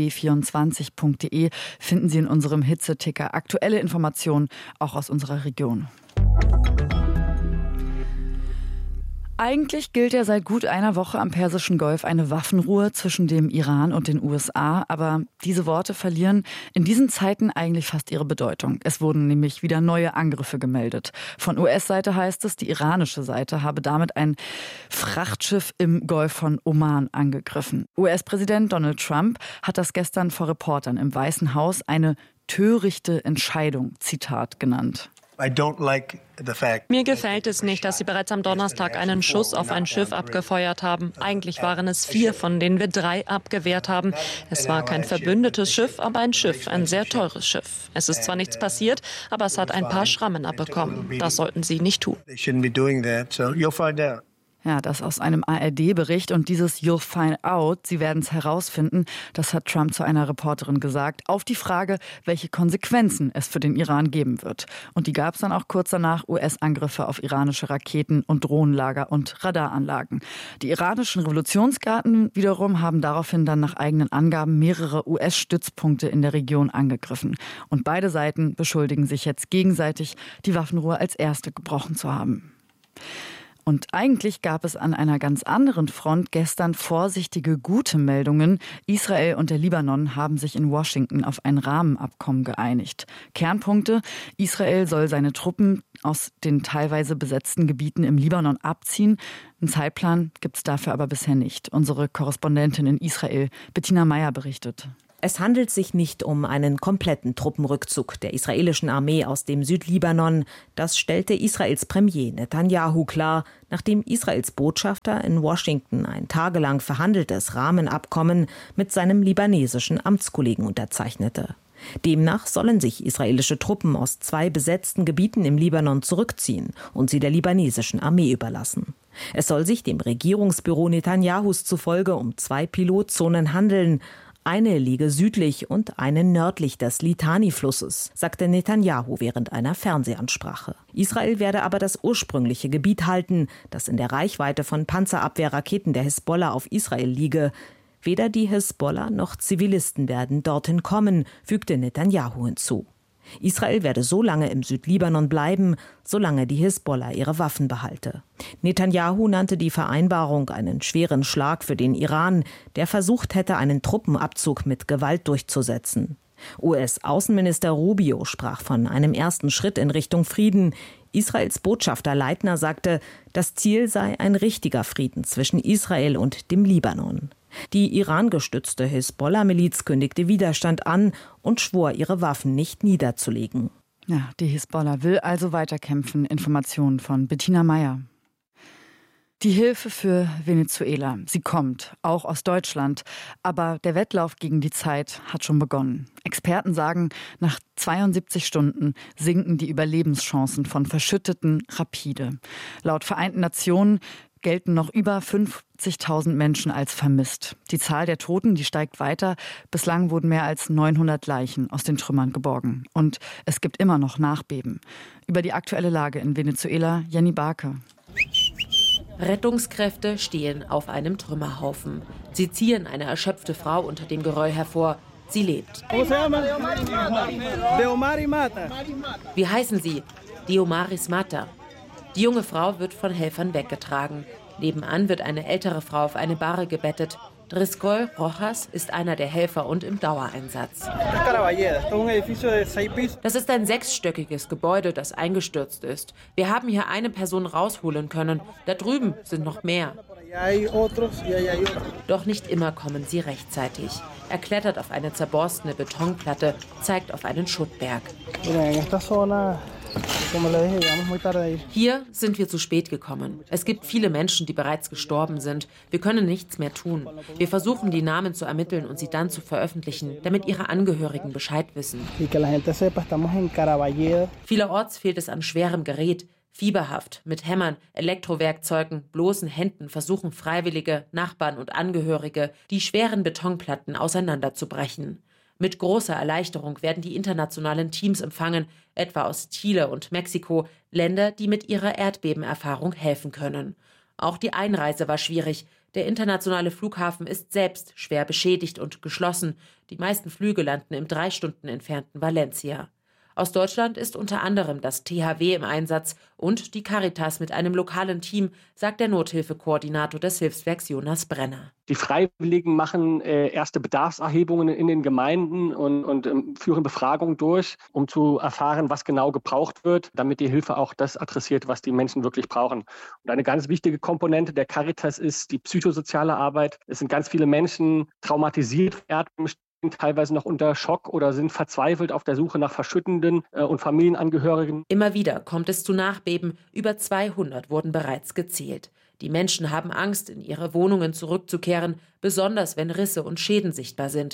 rbb24.de finden Sie in unserem Hitzeticker aktuelle Informationen, auch aus unserer Region. Eigentlich gilt ja seit gut einer Woche am Persischen Golf eine Waffenruhe zwischen dem Iran und den USA. Aber diese Worte verlieren in diesen Zeiten eigentlich fast ihre Bedeutung. Es wurden nämlich wieder neue Angriffe gemeldet. Von US-Seite heißt es, die iranische Seite habe damit ein Frachtschiff im Golf von Oman angegriffen. US-Präsident Donald Trump hat das gestern vor Reportern im Weißen Haus eine törichte Entscheidung, Zitat, genannt. Mir gefällt es nicht, dass sie bereits am Donnerstag einen Schuss auf ein Schiff abgefeuert haben. Eigentlich waren es 4, von denen wir 3 abgewehrt haben. Es war kein verbündetes Schiff, aber ein Schiff, ein sehr teures Schiff. Es ist zwar nichts passiert, aber es hat ein paar Schrammen abbekommen. Das sollten sie nicht tun. Ja, das aus einem ARD-Bericht und dieses You'll find out, Sie werden es herausfinden, das hat Trump zu einer Reporterin gesagt, auf die Frage, welche Konsequenzen es für den Iran geben wird. Und die gab es dann auch kurz danach, US-Angriffe auf iranische Raketen und Drohnenlager und Radaranlagen. Die iranischen Revolutionsgarden wiederum haben daraufhin dann nach eigenen Angaben mehrere US-Stützpunkte in der Region angegriffen. Und beide Seiten beschuldigen sich jetzt gegenseitig, die Waffenruhe als erste gebrochen zu haben. Und eigentlich gab es an einer ganz anderen Front gestern vorsichtige, gute Meldungen. Israel und der Libanon haben sich in Washington auf ein Rahmenabkommen geeinigt. Kernpunkte: Israel soll seine Truppen aus den teilweise besetzten Gebieten im Libanon abziehen. Einen Zeitplan gibt es dafür aber bisher nicht. Unsere Korrespondentin in Israel, Bettina Meyer, berichtet. Es handelt sich nicht um einen kompletten Truppenrückzug der israelischen Armee aus dem Südlibanon. Das stellte Israels Premier Netanyahu klar, nachdem Israels Botschafter in Washington ein tagelang verhandeltes Rahmenabkommen mit seinem libanesischen Amtskollegen unterzeichnete. Demnach sollen sich israelische Truppen aus 2 besetzten Gebieten im Libanon zurückziehen und sie der libanesischen Armee überlassen. Es soll sich dem Regierungsbüro Netanyahus zufolge um 2 Pilotzonen handeln. Eine liege südlich und eine nördlich des Litani-Flusses, sagte Netanyahu während einer Fernsehansprache. Israel werde aber das ursprüngliche Gebiet halten, das in der Reichweite von Panzerabwehrraketen der Hisbollah auf Israel liege. Weder die Hisbollah noch Zivilisten werden dorthin kommen, fügte Netanyahu hinzu. Israel werde so lange im Südlibanon bleiben, solange die Hisbollah ihre Waffen behalte. Netanyahu nannte die Vereinbarung einen schweren Schlag für den Iran, der versucht hätte, einen Truppenabzug mit Gewalt durchzusetzen. US-Außenminister Rubio sprach von einem ersten Schritt in Richtung Frieden. Israels Botschafter Leitner sagte, das Ziel sei ein richtiger Frieden zwischen Israel und dem Libanon. Die Iran-gestützte Hisbollah-Miliz kündigte Widerstand an und schwor, ihre Waffen nicht niederzulegen. Ja, die Hisbollah will also weiterkämpfen. Informationen von Bettina Meyer. Die Hilfe für Venezuela, sie kommt, auch aus Deutschland. Aber der Wettlauf gegen die Zeit hat schon begonnen. Experten sagen, nach 72 Stunden sinken die Überlebenschancen von Verschütteten rapide. Laut Vereinten Nationen gelten noch über 50.000 Menschen als vermisst. Die Zahl der Toten, die steigt weiter. Bislang wurden mehr als 900 Leichen aus den Trümmern geborgen. Und es gibt immer noch Nachbeben. Über die aktuelle Lage in Venezuela, Jenny Barke. Rettungskräfte stehen auf einem Trümmerhaufen. Sie ziehen eine erschöpfte Frau unter dem Geröll hervor. Sie lebt. Wie heißen Sie? Diomaris Mata. Die junge Frau wird von Helfern weggetragen. Nebenan wird eine ältere Frau auf eine Bahre gebettet. Driscoll Rojas ist einer der Helfer und im Dauereinsatz. Das ist ein 6-stöckiges Gebäude, das eingestürzt ist. Wir haben hier eine Person rausholen können. Da drüben sind noch mehr. Doch nicht immer kommen sie rechtzeitig. Er klettert auf eine zerborstene Betonplatte, zeigt auf einen Schuttberg. Hier sind wir zu spät gekommen. Es gibt viele Menschen, die bereits gestorben sind. Wir können nichts mehr tun. Wir versuchen, die Namen zu ermitteln und sie dann zu veröffentlichen, damit ihre Angehörigen Bescheid wissen. Vielerorts fehlt es an schwerem Gerät. Fieberhaft, mit Hämmern, Elektrowerkzeugen, bloßen Händen versuchen Freiwillige, Nachbarn und Angehörige, die schweren Betonplatten auseinanderzubrechen. Mit großer Erleichterung werden die internationalen Teams empfangen, etwa aus Chile und Mexiko, Länder, die mit ihrer Erdbebenerfahrung helfen können. Auch die Einreise war schwierig. Der internationale Flughafen ist selbst schwer beschädigt und geschlossen. Die meisten Flüge landen im 3 Stunden entfernten Valencia. Aus Deutschland ist unter anderem das THW im Einsatz und die Caritas mit einem lokalen Team, sagt der Nothilfekoordinator des Hilfswerks Jonas Brenner. Die Freiwilligen machen erste Bedarfserhebungen in den Gemeinden und führen Befragungen durch, um zu erfahren, was genau gebraucht wird, damit die Hilfe auch das adressiert, was die Menschen wirklich brauchen. Und eine ganz wichtige Komponente der Caritas ist die psychosoziale Arbeit. Es sind ganz viele Menschen traumatisiert, teilweise noch unter Schock oder sind verzweifelt auf der Suche nach Verschüttenden und Familienangehörigen. Immer wieder kommt es zu Nachbeben. Über 200 wurden bereits gezählt. Die Menschen haben Angst, in ihre Wohnungen zurückzukehren, besonders wenn Risse und Schäden sichtbar sind.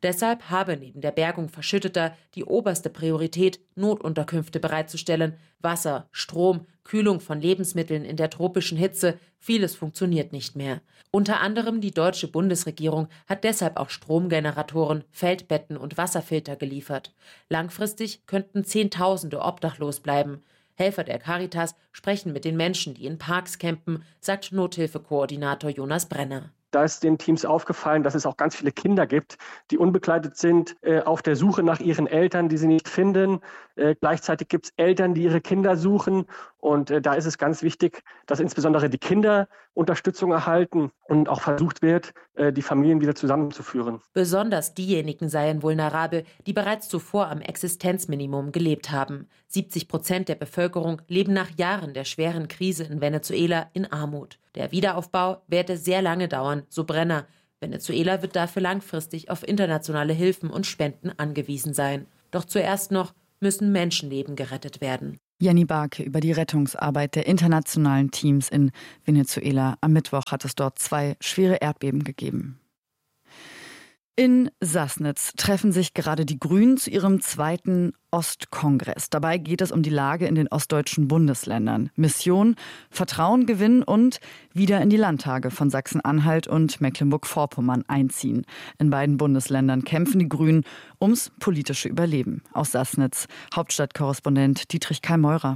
Deshalb habe neben der Bergung Verschütteter die oberste Priorität, Notunterkünfte bereitzustellen. Wasser, Strom, Kühlung von Lebensmitteln in der tropischen Hitze, vieles funktioniert nicht mehr. Unter anderem die deutsche Bundesregierung hat deshalb auch Stromgeneratoren, Feldbetten und Wasserfilter geliefert. Langfristig könnten Zehntausende obdachlos bleiben. Helfer der Caritas sprechen mit den Menschen, die in Parks campen, sagt Nothilfekoordinator Jonas Brenner. Da ist den Teams aufgefallen, dass es auch ganz viele Kinder gibt, die unbegleitet sind, auf der Suche nach ihren Eltern, die sie nicht finden. Gleichzeitig gibt es Eltern, die ihre Kinder suchen. Und da ist es ganz wichtig, dass insbesondere die Kinder Unterstützung erhalten und auch versucht wird, die Familien wieder zusammenzuführen. Besonders diejenigen seien vulnerabel, die bereits zuvor am Existenzminimum gelebt haben. 70% der Bevölkerung leben nach Jahren der schweren Krise in Venezuela in Armut. Der Wiederaufbau werde sehr lange dauern, so Brenner. Venezuela wird dafür langfristig auf internationale Hilfen und Spenden angewiesen sein. Doch zuerst noch müssen Menschenleben gerettet werden. Jenny Barke über die Rettungsarbeit der internationalen Teams in Venezuela. Am Mittwoch hat es dort 2 schwere Erdbeben gegeben. In Sassnitz treffen sich gerade die Grünen zu ihrem 2. Ostkongress. Dabei geht es um die Lage in den ostdeutschen Bundesländern. Mission, Vertrauen gewinnen und wieder in die Landtage von Sachsen-Anhalt und Mecklenburg-Vorpommern einziehen. In beiden Bundesländern kämpfen die Grünen ums politische Überleben. Aus Sassnitz, Hauptstadtkorrespondent Dietrich Kalmeurer.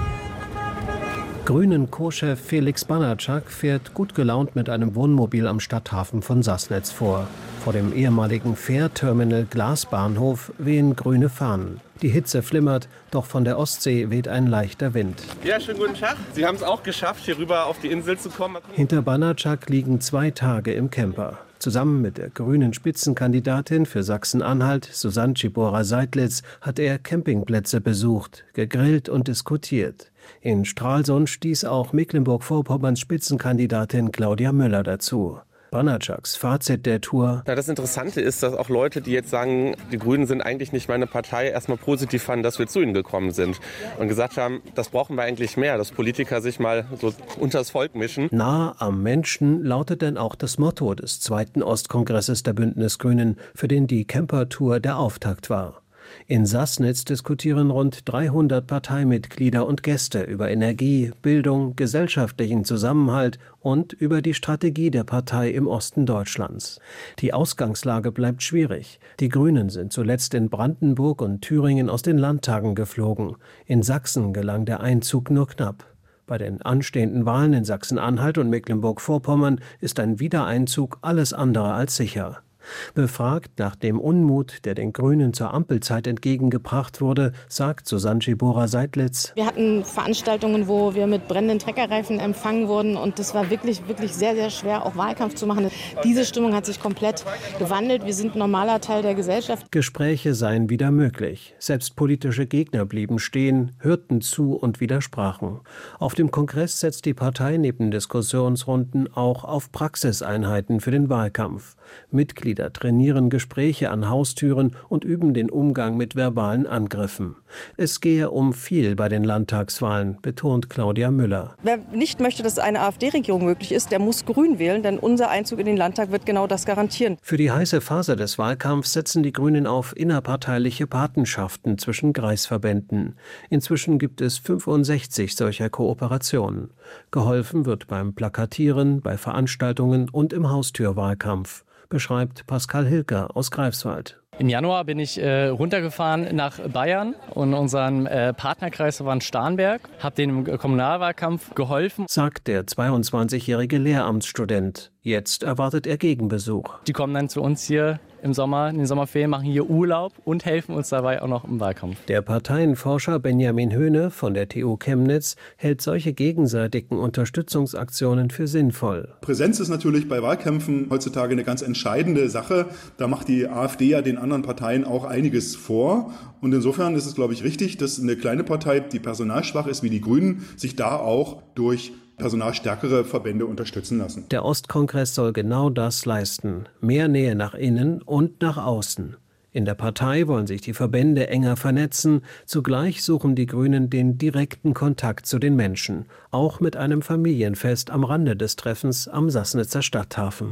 Grünen-Co-Chef Felix Banatschak fährt gut gelaunt mit einem Wohnmobil am Stadthafen von Sassnitz vor. Vor dem ehemaligen Fährterminal Glasbahnhof wehen grüne Fahnen. Die Hitze flimmert, doch von der Ostsee weht ein leichter Wind. Ja, schönen guten Tag. Sie haben es auch geschafft, hier rüber auf die Insel zu kommen. Hinter Banatschak liegen 2 Tage im Camper. Zusammen mit der grünen Spitzenkandidatin für Sachsen-Anhalt, Susanne Czibora-Seidlitz, hat er Campingplätze besucht, gegrillt und diskutiert. In Stralsund stieß auch Mecklenburg-Vorpommerns Spitzenkandidatin Claudia Müller dazu. Banatschaks Fazit der Tour. Das Interessante ist, dass auch Leute, die jetzt sagen, die Grünen sind eigentlich nicht meine Partei, erstmal positiv fanden, dass wir zu ihnen gekommen sind und gesagt haben, das brauchen wir eigentlich mehr, dass Politiker sich mal so unters Volk mischen. Nah am Menschen lautet denn auch das Motto des 2. Ostkongresses der Bündnisgrünen, für den die Camper-Tour der Auftakt war. In Sassnitz diskutieren rund 300 Parteimitglieder und Gäste über Energie, Bildung, gesellschaftlichen Zusammenhalt und über die Strategie der Partei im Osten Deutschlands. Die Ausgangslage bleibt schwierig. Die Grünen sind zuletzt in Brandenburg und Thüringen aus den Landtagen geflogen. In Sachsen gelang der Einzug nur knapp. Bei den anstehenden Wahlen in Sachsen-Anhalt und Mecklenburg-Vorpommern ist ein Wiedereinzug alles andere als sicher. Befragt nach dem Unmut, der den Grünen zur Ampelzeit entgegengebracht wurde, sagt Susanne Czibora-Seidlitz: Wir hatten Veranstaltungen, wo wir mit brennenden Treckerreifen empfangen wurden und das war wirklich sehr, sehr schwer, auch Wahlkampf zu machen. Diese Stimmung hat sich komplett gewandelt. Wir sind ein normaler Teil der Gesellschaft. Gespräche seien wieder möglich. Selbst politische Gegner blieben stehen, hörten zu und widersprachen. Auf dem Kongress setzt die Partei neben Diskussionsrunden auch auf Praxiseinheiten für den Wahlkampf. Mitglieder trainieren Gespräche an Haustüren und üben den Umgang mit verbalen Angriffen. Es gehe um viel bei den Landtagswahlen, betont Claudia Müller. Wer nicht möchte, dass eine AfD-Regierung möglich ist, der muss Grün wählen, denn unser Einzug in den Landtag wird genau das garantieren. Für die heiße Phase des Wahlkampfs setzen die Grünen auf innerparteiliche Patenschaften zwischen Kreisverbänden. Inzwischen gibt es 65 solcher Kooperationen. Geholfen wird beim Plakatieren, bei Veranstaltungen und im Haustürwahlkampf, beschreibt Pascal Hilker aus Greifswald. Im Januar bin ich runtergefahren nach Bayern und unseren Partnerkreis war in Starnberg, habe denen im Kommunalwahlkampf geholfen. Sagt der 22-jährige Lehramtsstudent. Jetzt erwartet er Gegenbesuch. Die kommen dann zu uns hier im Sommer, in den Sommerferien, machen hier Urlaub und helfen uns dabei auch noch im Wahlkampf. Der Parteienforscher Benjamin Höhne von der TU Chemnitz hält solche gegenseitigen Unterstützungsaktionen für sinnvoll. Präsenz ist natürlich bei Wahlkämpfen heutzutage eine ganz entscheidende Sache. Da macht die AfD ja den anderen Parteien auch einiges vor. Und insofern ist es, glaube ich, richtig, dass eine kleine Partei, die personalschwach ist wie die Grünen, sich da auch durch personalstärkere Verbände unterstützen lassen. Der Ostkongress soll genau das leisten. Mehr Nähe nach innen und nach außen. In der Partei wollen sich die Verbände enger vernetzen. Zugleich suchen die Grünen den direkten Kontakt zu den Menschen. Auch mit einem Familienfest am Rande des Treffens am Sassnitzer Stadthafen.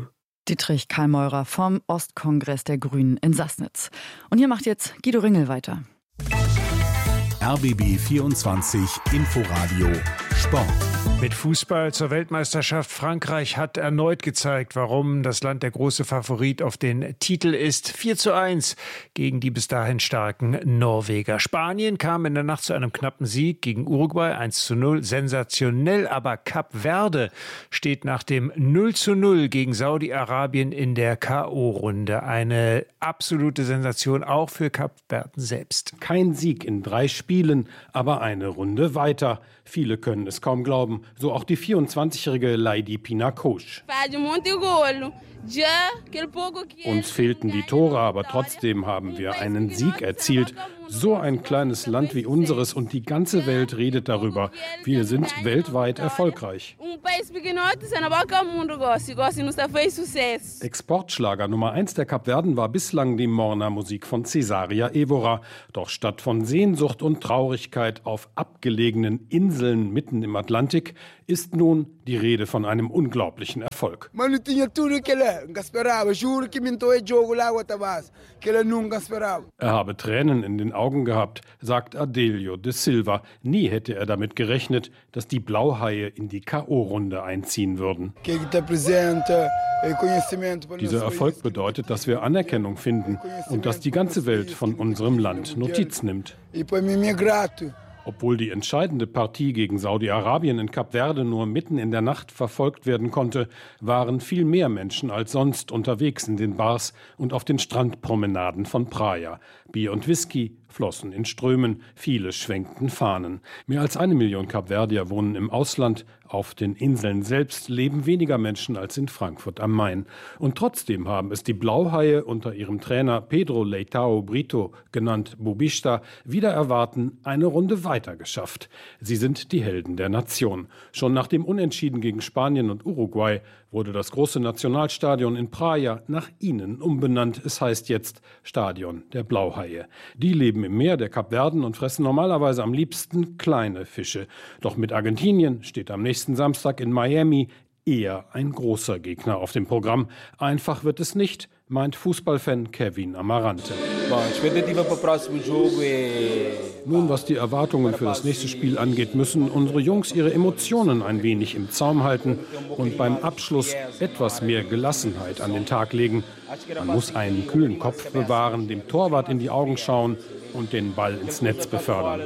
Dietrich Karl-Meurer vom Ostkongress der Grünen in Sassnitz. Und hier macht jetzt Guido Ringel weiter. RBB 24 Inforadio Sport. Mit Fußball zur Weltmeisterschaft. Frankreich hat erneut gezeigt, warum das Land der große Favorit auf den Titel ist. 4:1 gegen die bis dahin starken Norweger. Spanien kam in der Nacht zu einem knappen Sieg gegen Uruguay 1:0. Sensationell, aber Kap Verde steht nach dem 0:0 gegen Saudi-Arabien in der K.O.-Runde. Eine absolute Sensation auch für Kap Verden selbst. Kein Sieg in 3 Spielen, aber eine Runde weiter. Viele können es kaum glauben, so auch die 24-jährige Leydi Pinakosch. Uns fehlten die Tore, aber trotzdem haben wir einen Sieg erzielt. So ein kleines Land wie unseres und die ganze Welt redet darüber. Wir sind weltweit erfolgreich. Exportschlager Nummer 1 der Kapverden war bislang die Morna-Musik von Cesaria Evora. Doch statt von Sehnsucht und Traurigkeit auf abgelegenen Inseln mitten im Atlantik ist nun die Rede von einem unglaublichen Erfolg. Er habe Tränen in den Augen gehabt, sagt Adelio de Silva. Nie hätte er damit gerechnet, dass die Blauhaie in die K.O.-Runde einziehen würden. Dieser Erfolg bedeutet, dass wir Anerkennung finden und dass die ganze Welt von unserem Land Notiz nimmt. Obwohl die entscheidende Partie gegen Saudi-Arabien in Kap Verde nur mitten in der Nacht verfolgt werden konnte, waren viel mehr Menschen als sonst unterwegs in den Bars und auf den Strandpromenaden von Praia. Bier und Whisky flossen in Strömen, viele schwenkten Fahnen. Mehr als 1 Million Kapverdier wohnen im Ausland. Auf den Inseln selbst leben weniger Menschen als in Frankfurt am Main. Und trotzdem haben es die Blauhaie unter ihrem Trainer Pedro Leitao Brito, genannt Bubista, wider Erwarten eine Runde weiter geschafft. Sie sind die Helden der Nation. Schon nach dem Unentschieden gegen Spanien und Uruguay wurde das große Nationalstadion in Praia nach ihnen umbenannt. Es heißt jetzt Stadion der Blauhaie. Die leben im Meer der Kapverden und fressen normalerweise am liebsten kleine Fische. Doch mit Argentinien steht am nächsten Samstag in Miami eher ein großer Gegner auf dem Programm. Einfach wird es nicht, meint Fußballfan Kevin Amarante. Nun, was die Erwartungen für das nächste Spiel angeht, müssen unsere Jungs ihre Emotionen ein wenig im Zaum halten und beim Abschluss etwas mehr Gelassenheit an den Tag legen. Man muss einen kühlen Kopf bewahren, dem Torwart in die Augen schauen und den Ball ins Netz befördern.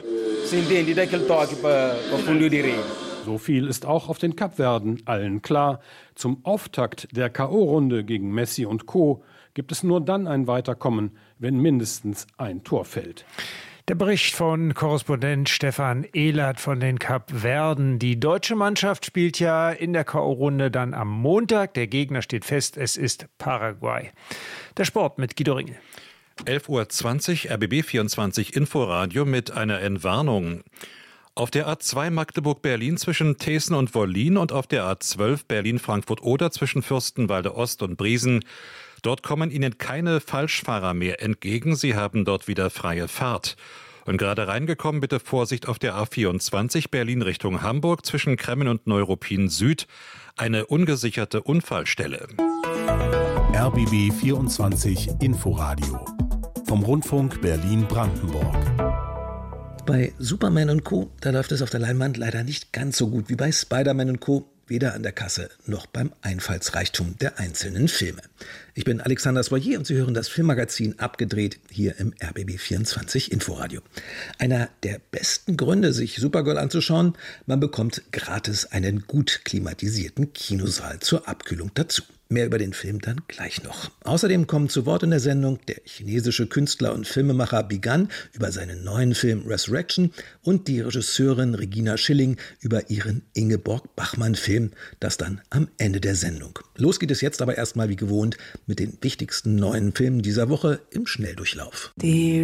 So viel ist auch auf den Kapverden allen klar. Zum Auftakt der K.O.-Runde gegen Messi und Co. gibt es nur dann ein Weiterkommen, wenn mindestens ein Tor fällt. Der Bericht von Korrespondent Stefan Ehlert von den Kapverden. Die deutsche Mannschaft spielt ja in der K.O.-Runde dann am Montag. Der Gegner steht fest, es ist Paraguay. Der Sport mit Guido Ringel. 11:20 Uhr, RBB 24 Inforadio mit einer Entwarnung. Auf der A2 Magdeburg-Berlin zwischen Teeßen und Wollin und auf der A12 Berlin-Frankfurt-Oder zwischen Fürstenwalde Ost und Briesen. Dort kommen Ihnen keine Falschfahrer mehr entgegen. Sie haben dort wieder freie Fahrt. Und gerade reingekommen, bitte Vorsicht auf der A24 Berlin Richtung Hamburg zwischen Kremmen und Neuruppin Süd. Eine ungesicherte Unfallstelle. RBB 24 Inforadio. Vom Rundfunk Berlin-Brandenburg. Bei Superman & Co., da läuft es auf der Leinwand leider nicht ganz so gut wie bei Spider-Man & Co., weder an der Kasse noch beim Einfallsreichtum der einzelnen Filme. Ich bin Alexander Soyer und Sie hören das Filmmagazin Abgedreht hier im RBB 24 Inforadio. Einer der besten Gründe, sich Supergirl anzuschauen, man bekommt gratis einen gut klimatisierten Kinosaal zur Abkühlung dazu. Mehr über den Film dann gleich noch. Außerdem kommen zu Wort in der Sendung der chinesische Künstler und Filmemacher Bigan über seinen neuen Film Resurrection und die Regisseurin Regina Schilling über ihren Ingeborg-Bachmann-Film, das dann am Ende der Sendung. Los geht es jetzt aber erstmal wie gewohnt mit den wichtigsten neuen Filmen dieser Woche im Schnelldurchlauf.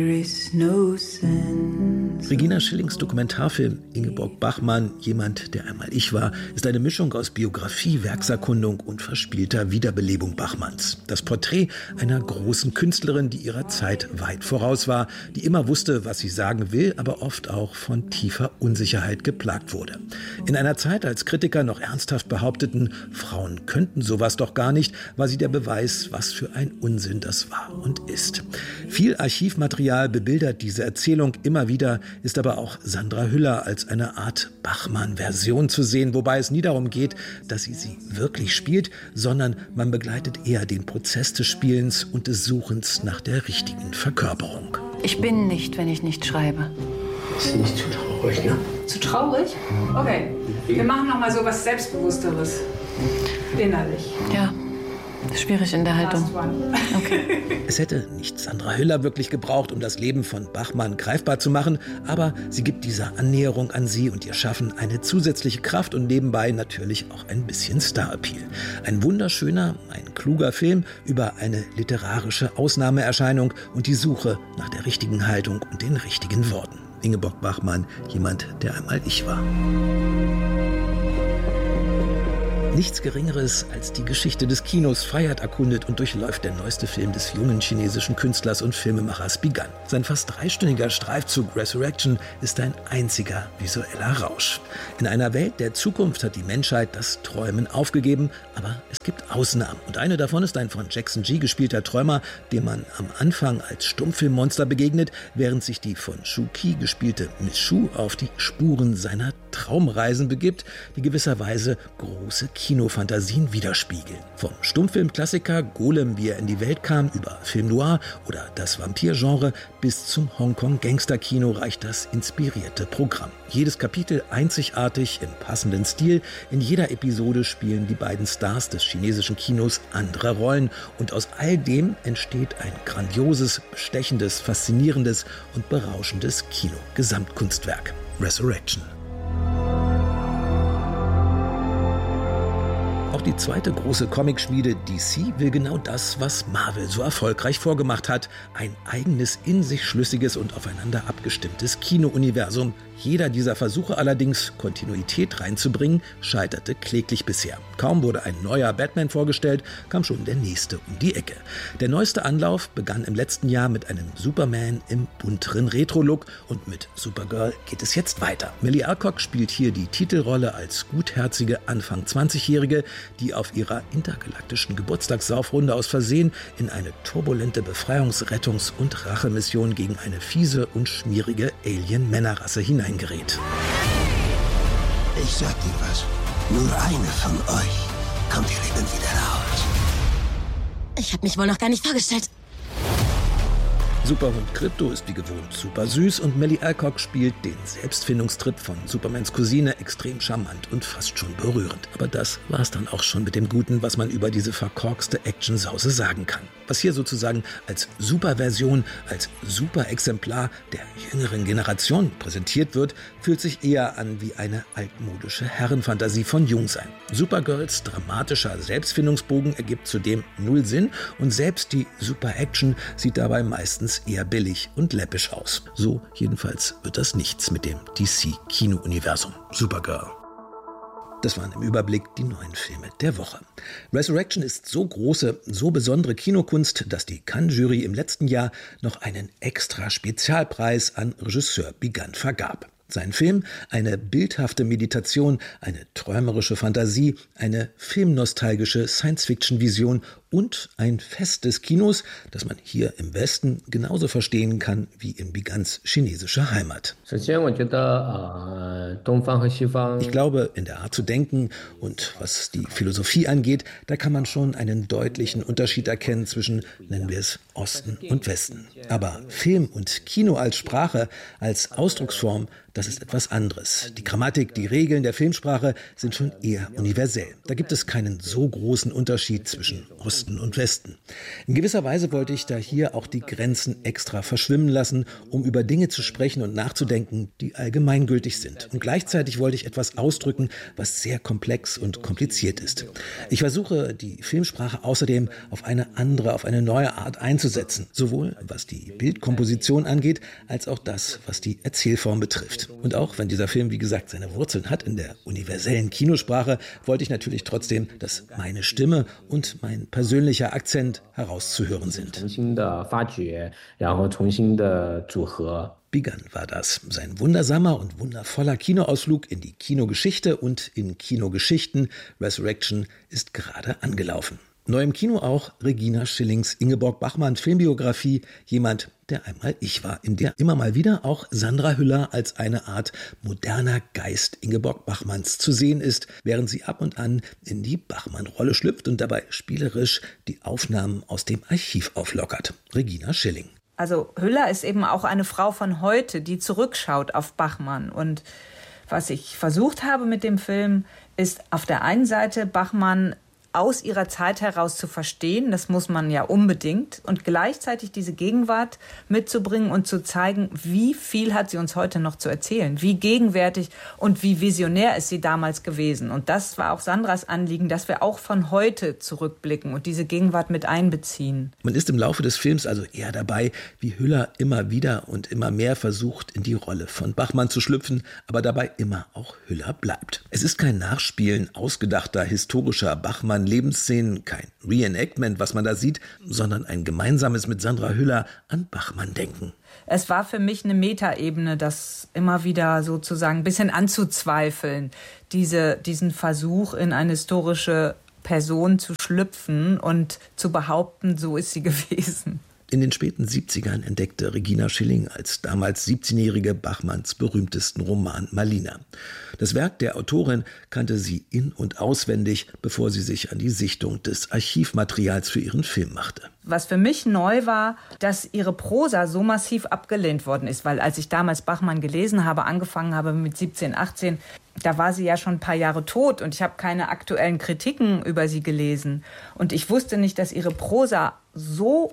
Regina Schillings Dokumentarfilm Ingeborg Bachmann, jemand, der einmal ich war, ist eine Mischung aus Biografie, Werkserkundung und verspielter Wiederbelebung Bachmanns. Das Porträt einer großen Künstlerin, die ihrer Zeit weit voraus war, die immer wusste, was sie sagen will, aber oft auch von tiefer Unsicherheit geplagt wurde. In einer Zeit, als Kritiker noch ernsthaft behaupteten, Frauen könnten sowas doch gar nicht, war sie der Beweis, was für ein Unsinn das war und ist. Viel Archivmaterial bebildert diese Erzählung immer wieder, ist aber auch Sandra Hüller als eine Art Bachmann-Version zu sehen, wobei es nie darum geht, dass sie wirklich spielt, sondern man begleitet eher den Prozess des Spielens und des Suchens nach der richtigen Verkörperung. Ich bin nicht, wenn ich nicht schreibe. Ist nicht zu traurig, ne? Zu traurig? Okay, wir machen noch mal so was Selbstbewussteres. Innerlich. Ja, schwierig in der Haltung. Okay. Es hätte nicht Sandra Hüller wirklich gebraucht, um das Leben von Bachmann greifbar zu machen, aber sie gibt dieser Annäherung an sie und ihr Schaffen eine zusätzliche Kraft und nebenbei natürlich auch ein bisschen Star-Appeal. Ein wunderschöner, ein kluger Film über eine literarische Ausnahmeerscheinung und die Suche nach der richtigen Haltung und den richtigen Worten. Ingeborg Bachmann, jemand, der einmal ich war. Nichts Geringeres als die Geschichte des Kinos Freiheit erkundet und durchläuft der neueste Film des jungen chinesischen Künstlers und Filmemachers Bi Gan. Sein fast 3-stündiger Streifzug Resurrection ist ein einziger visueller Rausch. In einer Welt der Zukunft hat die Menschheit das Träumen aufgegeben, aber es gibt Ausnahmen. Und eine davon ist ein von Jackson Gee gespielter Träumer, dem man am Anfang als Stummfilmmonster begegnet, während sich die von Shu Qi gespielte Miss Shu auf die Spuren seiner Traumreisen begibt, die gewisserweise große Kinofantasien widerspiegeln. Vom Stummfilmklassiker Golem, wie er in die Welt kam, über Film Noir oder das Vampirgenre bis zum Hongkong-Gangster-Kino reicht das inspirierte Programm. Jedes Kapitel einzigartig im passenden Stil. In jeder Episode spielen die beiden Stars des chinesischen Kinos andere Rollen. Und aus all dem entsteht ein grandioses, bestechendes, faszinierendes und berauschendes Kino-Gesamtkunstwerk. Resurrection. Auch die zweite große Comicschmiede DC will genau das, was Marvel so erfolgreich vorgemacht hat. Ein eigenes, in sich schlüssiges und aufeinander abgestimmtes Kinouniversum. Jeder dieser Versuche allerdings, Kontinuität reinzubringen, scheiterte kläglich bisher. Kaum wurde ein neuer Batman vorgestellt, kam schon der nächste um die Ecke. Der neueste Anlauf begann im letzten Jahr mit einem Superman im bunteren Retro-Look und mit Supergirl geht es jetzt weiter. Millie Alcock spielt hier die Titelrolle als gutherzige Anfang 20-Jährige, die auf ihrer intergalaktischen Geburtstagssaufrunde aus Versehen in eine turbulente Befreiungs-, Rettungs- und Rachemission gegen eine fiese und schmierige Alien-Männerrasse hineingerät. Ich sag dir was. Nur eine von euch kommt hier lebend wieder raus. Ich hab mich wohl noch gar nicht vorgestellt. Superhund Krypto ist wie gewohnt super süß und Millie Alcock spielt den Selbstfindungstrip von Supermans Cousine extrem charmant und fast schon berührend. Aber das war's dann auch schon mit dem Guten, was man über diese verkorkste Actionsause sagen kann. Was hier sozusagen als Superversion, als Superexemplar der jüngeren Generation präsentiert wird, fühlt sich eher an wie eine altmodische Herrenfantasie von Jungsein. Supergirls dramatischer Selbstfindungsbogen ergibt zudem null Sinn und selbst die Super-Action sieht dabei meistens eher billig und läppisch aus. So jedenfalls wird das nichts mit dem DC-Kino-Universum. Supergirl. Das waren im Überblick die neuen Filme der Woche. Resurrection ist so große, so besondere Kinokunst, dass die Cannes-Jury im letzten Jahr noch einen extra Spezialpreis an Regisseur Bi Gan vergab. Sein Film, eine bildhafte Meditation, eine träumerische Fantasie, eine filmnostalgische Science-Fiction-Vision und ein Fest des Kinos, das man hier im Westen genauso verstehen kann wie in Bi Gans chinesischer Heimat. Ich glaube, in der Art zu denken und was die Philosophie angeht, da kann man schon einen deutlichen Unterschied erkennen zwischen, nennen wir es, Osten und Westen. Aber Film und Kino als Sprache, als Ausdrucksform, das ist etwas anderes. Die Grammatik, die Regeln der Filmsprache sind schon eher universell. Da gibt es keinen so großen Unterschied zwischen Osten Osten und Westen. In gewisser Weise wollte ich da hier auch die Grenzen extra verschwimmen lassen, um über Dinge zu sprechen und nachzudenken, die allgemeingültig sind. Und gleichzeitig wollte ich etwas ausdrücken, was sehr komplex und kompliziert ist. Ich versuche, die Filmsprache außerdem auf eine andere, auf eine neue Art einzusetzen. Sowohl was die Bildkomposition angeht, als auch das, was die Erzählform betrifft. Und auch wenn dieser Film, wie gesagt, seine Wurzeln hat in der universellen Kinosprache, wollte ich natürlich trotzdem, dass meine Stimme und mein persönlicher Akzent herauszuhören sind. Begun war das. Sein wundersamer und wundervoller Kinoausflug in die Kinogeschichte und in Kinogeschichten. Resurrection ist gerade angelaufen. Neu im Kino auch Regina Schillings Ingeborg Bachmann Filmbiografie, jemand, der einmal ich war, in der immer mal wieder auch Sandra Hüller als eine Art moderner Geist Ingeborg Bachmanns zu sehen ist, während sie ab und an in die Bachmann-Rolle schlüpft und dabei spielerisch die Aufnahmen aus dem Archiv auflockert. Regina Schilling. Also Hüller ist eben auch eine Frau von heute, die zurückschaut auf Bachmann. Und was ich versucht habe mit dem Film, ist auf der einen Seite Bachmann aus ihrer Zeit heraus zu verstehen, das muss man ja unbedingt, und gleichzeitig diese Gegenwart mitzubringen und zu zeigen, wie viel hat sie uns heute noch zu erzählen, wie gegenwärtig und wie visionär ist sie damals gewesen. Und das war auch Sandras Anliegen, dass wir auch von heute zurückblicken und diese Gegenwart mit einbeziehen. Man ist im Laufe des Films also eher dabei, wie Hüller immer wieder und immer mehr versucht, in die Rolle von Bachmann zu schlüpfen, aber dabei immer auch Hüller bleibt. Es ist kein Nachspielen ausgedachter historischer Bachmann-Lebensszenen, kein Reenactment, was man da sieht, sondern ein gemeinsames mit Sandra Hüller an Bachmann denken. Es war für mich eine Metaebene, das immer wieder sozusagen ein bisschen anzuzweifeln, diesen Versuch in eine historische Person zu schlüpfen und zu behaupten, so ist sie gewesen. In den späten 70ern entdeckte Regina Schilling als damals 17-jährige Bachmanns berühmtesten Roman Malina. Das Werk der Autorin kannte sie in- und auswendig, bevor sie sich an die Sichtung des Archivmaterials für ihren Film machte. Was für mich neu war, dass ihre Prosa so massiv abgelehnt worden ist, weil als ich damals Bachmann gelesen habe, angefangen habe mit 17, 18, da war sie ja schon ein paar Jahre tot und ich habe keine aktuellen Kritiken über sie gelesen. Und ich wusste nicht, dass ihre Prosa so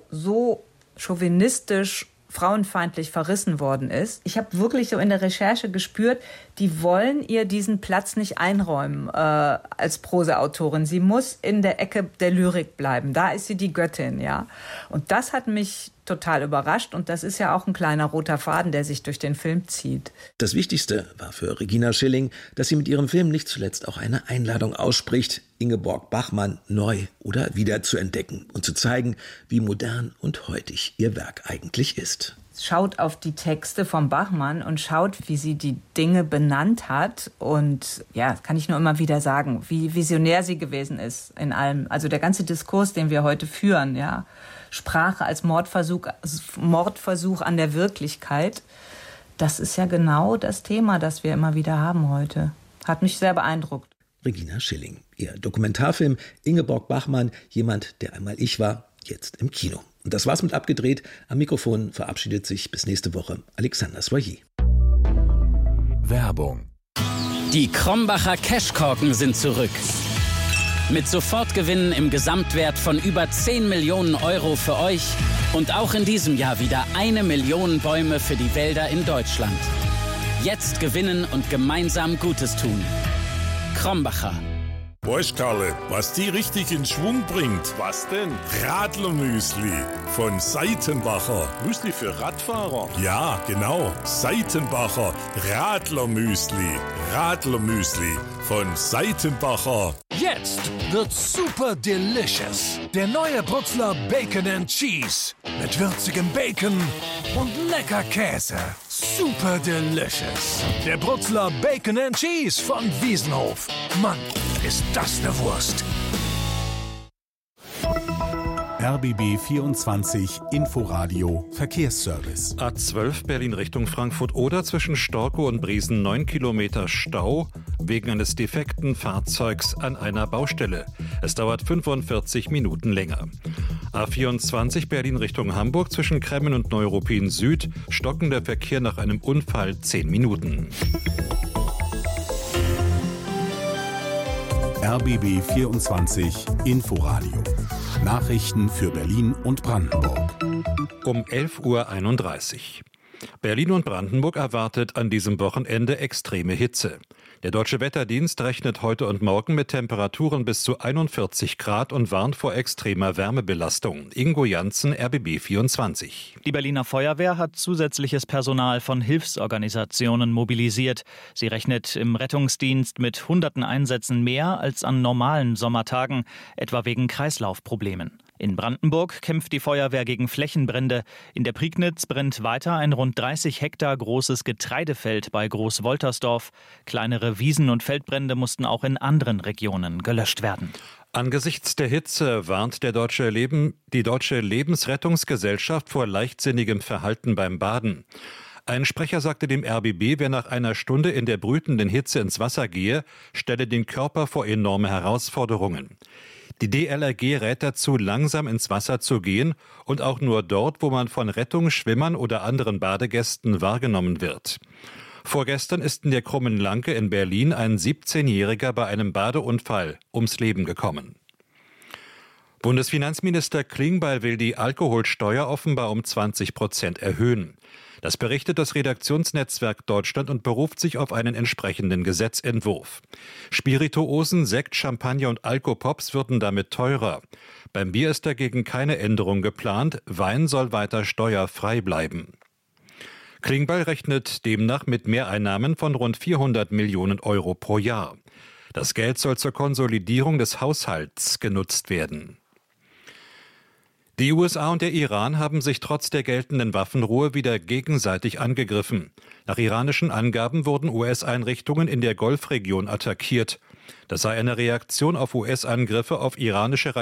chauvinistisch, frauenfeindlich verrissen worden ist. Ich habe wirklich so in der Recherche gespürt, die wollen ihr diesen Platz nicht einräumen als Prosaautorin. Sie muss in der Ecke der Lyrik bleiben. Da ist sie die Göttin, ja. Und das hat mich total überrascht und das ist ja auch ein kleiner roter Faden, der sich durch den Film zieht. Das Wichtigste war für Regina Schilling, dass sie mit ihrem Film nicht zuletzt auch eine Einladung ausspricht, Ingeborg Bachmann neu oder wieder zu entdecken und zu zeigen, wie modern und heutig ihr Werk eigentlich ist. Schaut auf die Texte von Bachmann und schaut, wie sie die Dinge benannt hat. Und ja, kann ich nur immer wieder sagen, wie visionär sie gewesen ist in allem. Also der ganze Diskurs, den wir heute führen, ja, Sprache als Mordversuch an der Wirklichkeit, das ist ja genau das Thema, das wir immer wieder haben heute. Hat mich sehr beeindruckt. Regina Schilling, ihr Dokumentarfilm Ingeborg Bachmann, jemand, der einmal ich war, jetzt im Kino. Und das war's mit Abgedreht. Am Mikrofon verabschiedet sich bis nächste Woche Alexander Soyer. Werbung. Die Krombacher Cashkorken sind zurück. Mit Sofortgewinnen im Gesamtwert von über 10 Millionen Euro für euch und auch in diesem Jahr wieder 1 Million Bäume für die Wälder in Deutschland. Jetzt gewinnen und gemeinsam Gutes tun. Krombacher. Weißt Karle, was die richtig in Schwung bringt? Was denn? Radlermüsli von Seitenbacher. Müsli für Radfahrer? Ja, genau. Seitenbacher Radlermüsli. Radlermüsli von Seitenbacher. Jetzt wird's super delicious. Der neue Brutzler Bacon and Cheese. Mit würzigem Bacon und lecker Käse. Super delicious. Der Brutzler Bacon and Cheese von Wiesenhof. Mann, ist das eine Wurst. RBB 24 Inforadio Verkehrsservice. A12 Berlin Richtung Frankfurt oder zwischen Storkow und Briesen 9 Kilometer Stau wegen eines defekten Fahrzeugs an einer Baustelle. Es dauert 45 Minuten länger. A24 Berlin Richtung Hamburg zwischen Kremmen und Neuruppin Süd stockender Verkehr nach einem Unfall 10 Minuten. RBB 24 Inforadio Nachrichten für Berlin und Brandenburg. Um 11:31 Uhr. Berlin und Brandenburg erwartet an diesem Wochenende extreme Hitze. Der Deutsche Wetterdienst rechnet heute und morgen mit Temperaturen bis zu 41 Grad und warnt vor extremer Wärmebelastung. Ingo Janssen, RBB 24. Die Berliner Feuerwehr hat zusätzliches Personal von Hilfsorganisationen mobilisiert. Sie rechnet im Rettungsdienst mit hunderten Einsätzen mehr als an normalen Sommertagen, etwa wegen Kreislaufproblemen. In Brandenburg kämpft die Feuerwehr gegen Flächenbrände. In der Prignitz brennt weiter ein rund 30 Hektar großes Getreidefeld bei Großwoltersdorf. Kleinere Wiesen- und Feldbrände mussten auch in anderen Regionen gelöscht werden. Angesichts der Hitze warnt die Deutsche Lebensrettungsgesellschaft vor leichtsinnigem Verhalten beim Baden. Ein Sprecher sagte dem RBB, wer nach einer Stunde in der brütenden Hitze ins Wasser gehe, stelle den Körper vor enorme Herausforderungen. Die DLRG rät dazu, langsam ins Wasser zu gehen und auch nur dort, wo man von Rettungsschwimmern oder anderen Badegästen wahrgenommen wird. Vorgestern ist in der Krummen Lanke in Berlin ein 17-Jähriger bei einem Badeunfall ums Leben gekommen. Bundesfinanzminister Klingbeil will die Alkoholsteuer offenbar um 20% erhöhen. Das berichtet das Redaktionsnetzwerk Deutschland und beruft sich auf einen entsprechenden Gesetzentwurf. Spirituosen, Sekt, Champagner und Alkopops würden damit teurer. Beim Bier ist dagegen keine Änderung geplant. Wein soll weiter steuerfrei bleiben. Klingbeil rechnet demnach mit Mehreinnahmen von rund 400 Millionen Euro pro Jahr. Das Geld soll zur Konsolidierung des Haushalts genutzt werden. Die USA und der Iran haben sich trotz der geltenden Waffenruhe wieder gegenseitig angegriffen. Nach iranischen Angaben wurden US-Einrichtungen in der Golfregion attackiert. Das sei eine Reaktion auf US-Angriffe auf iranische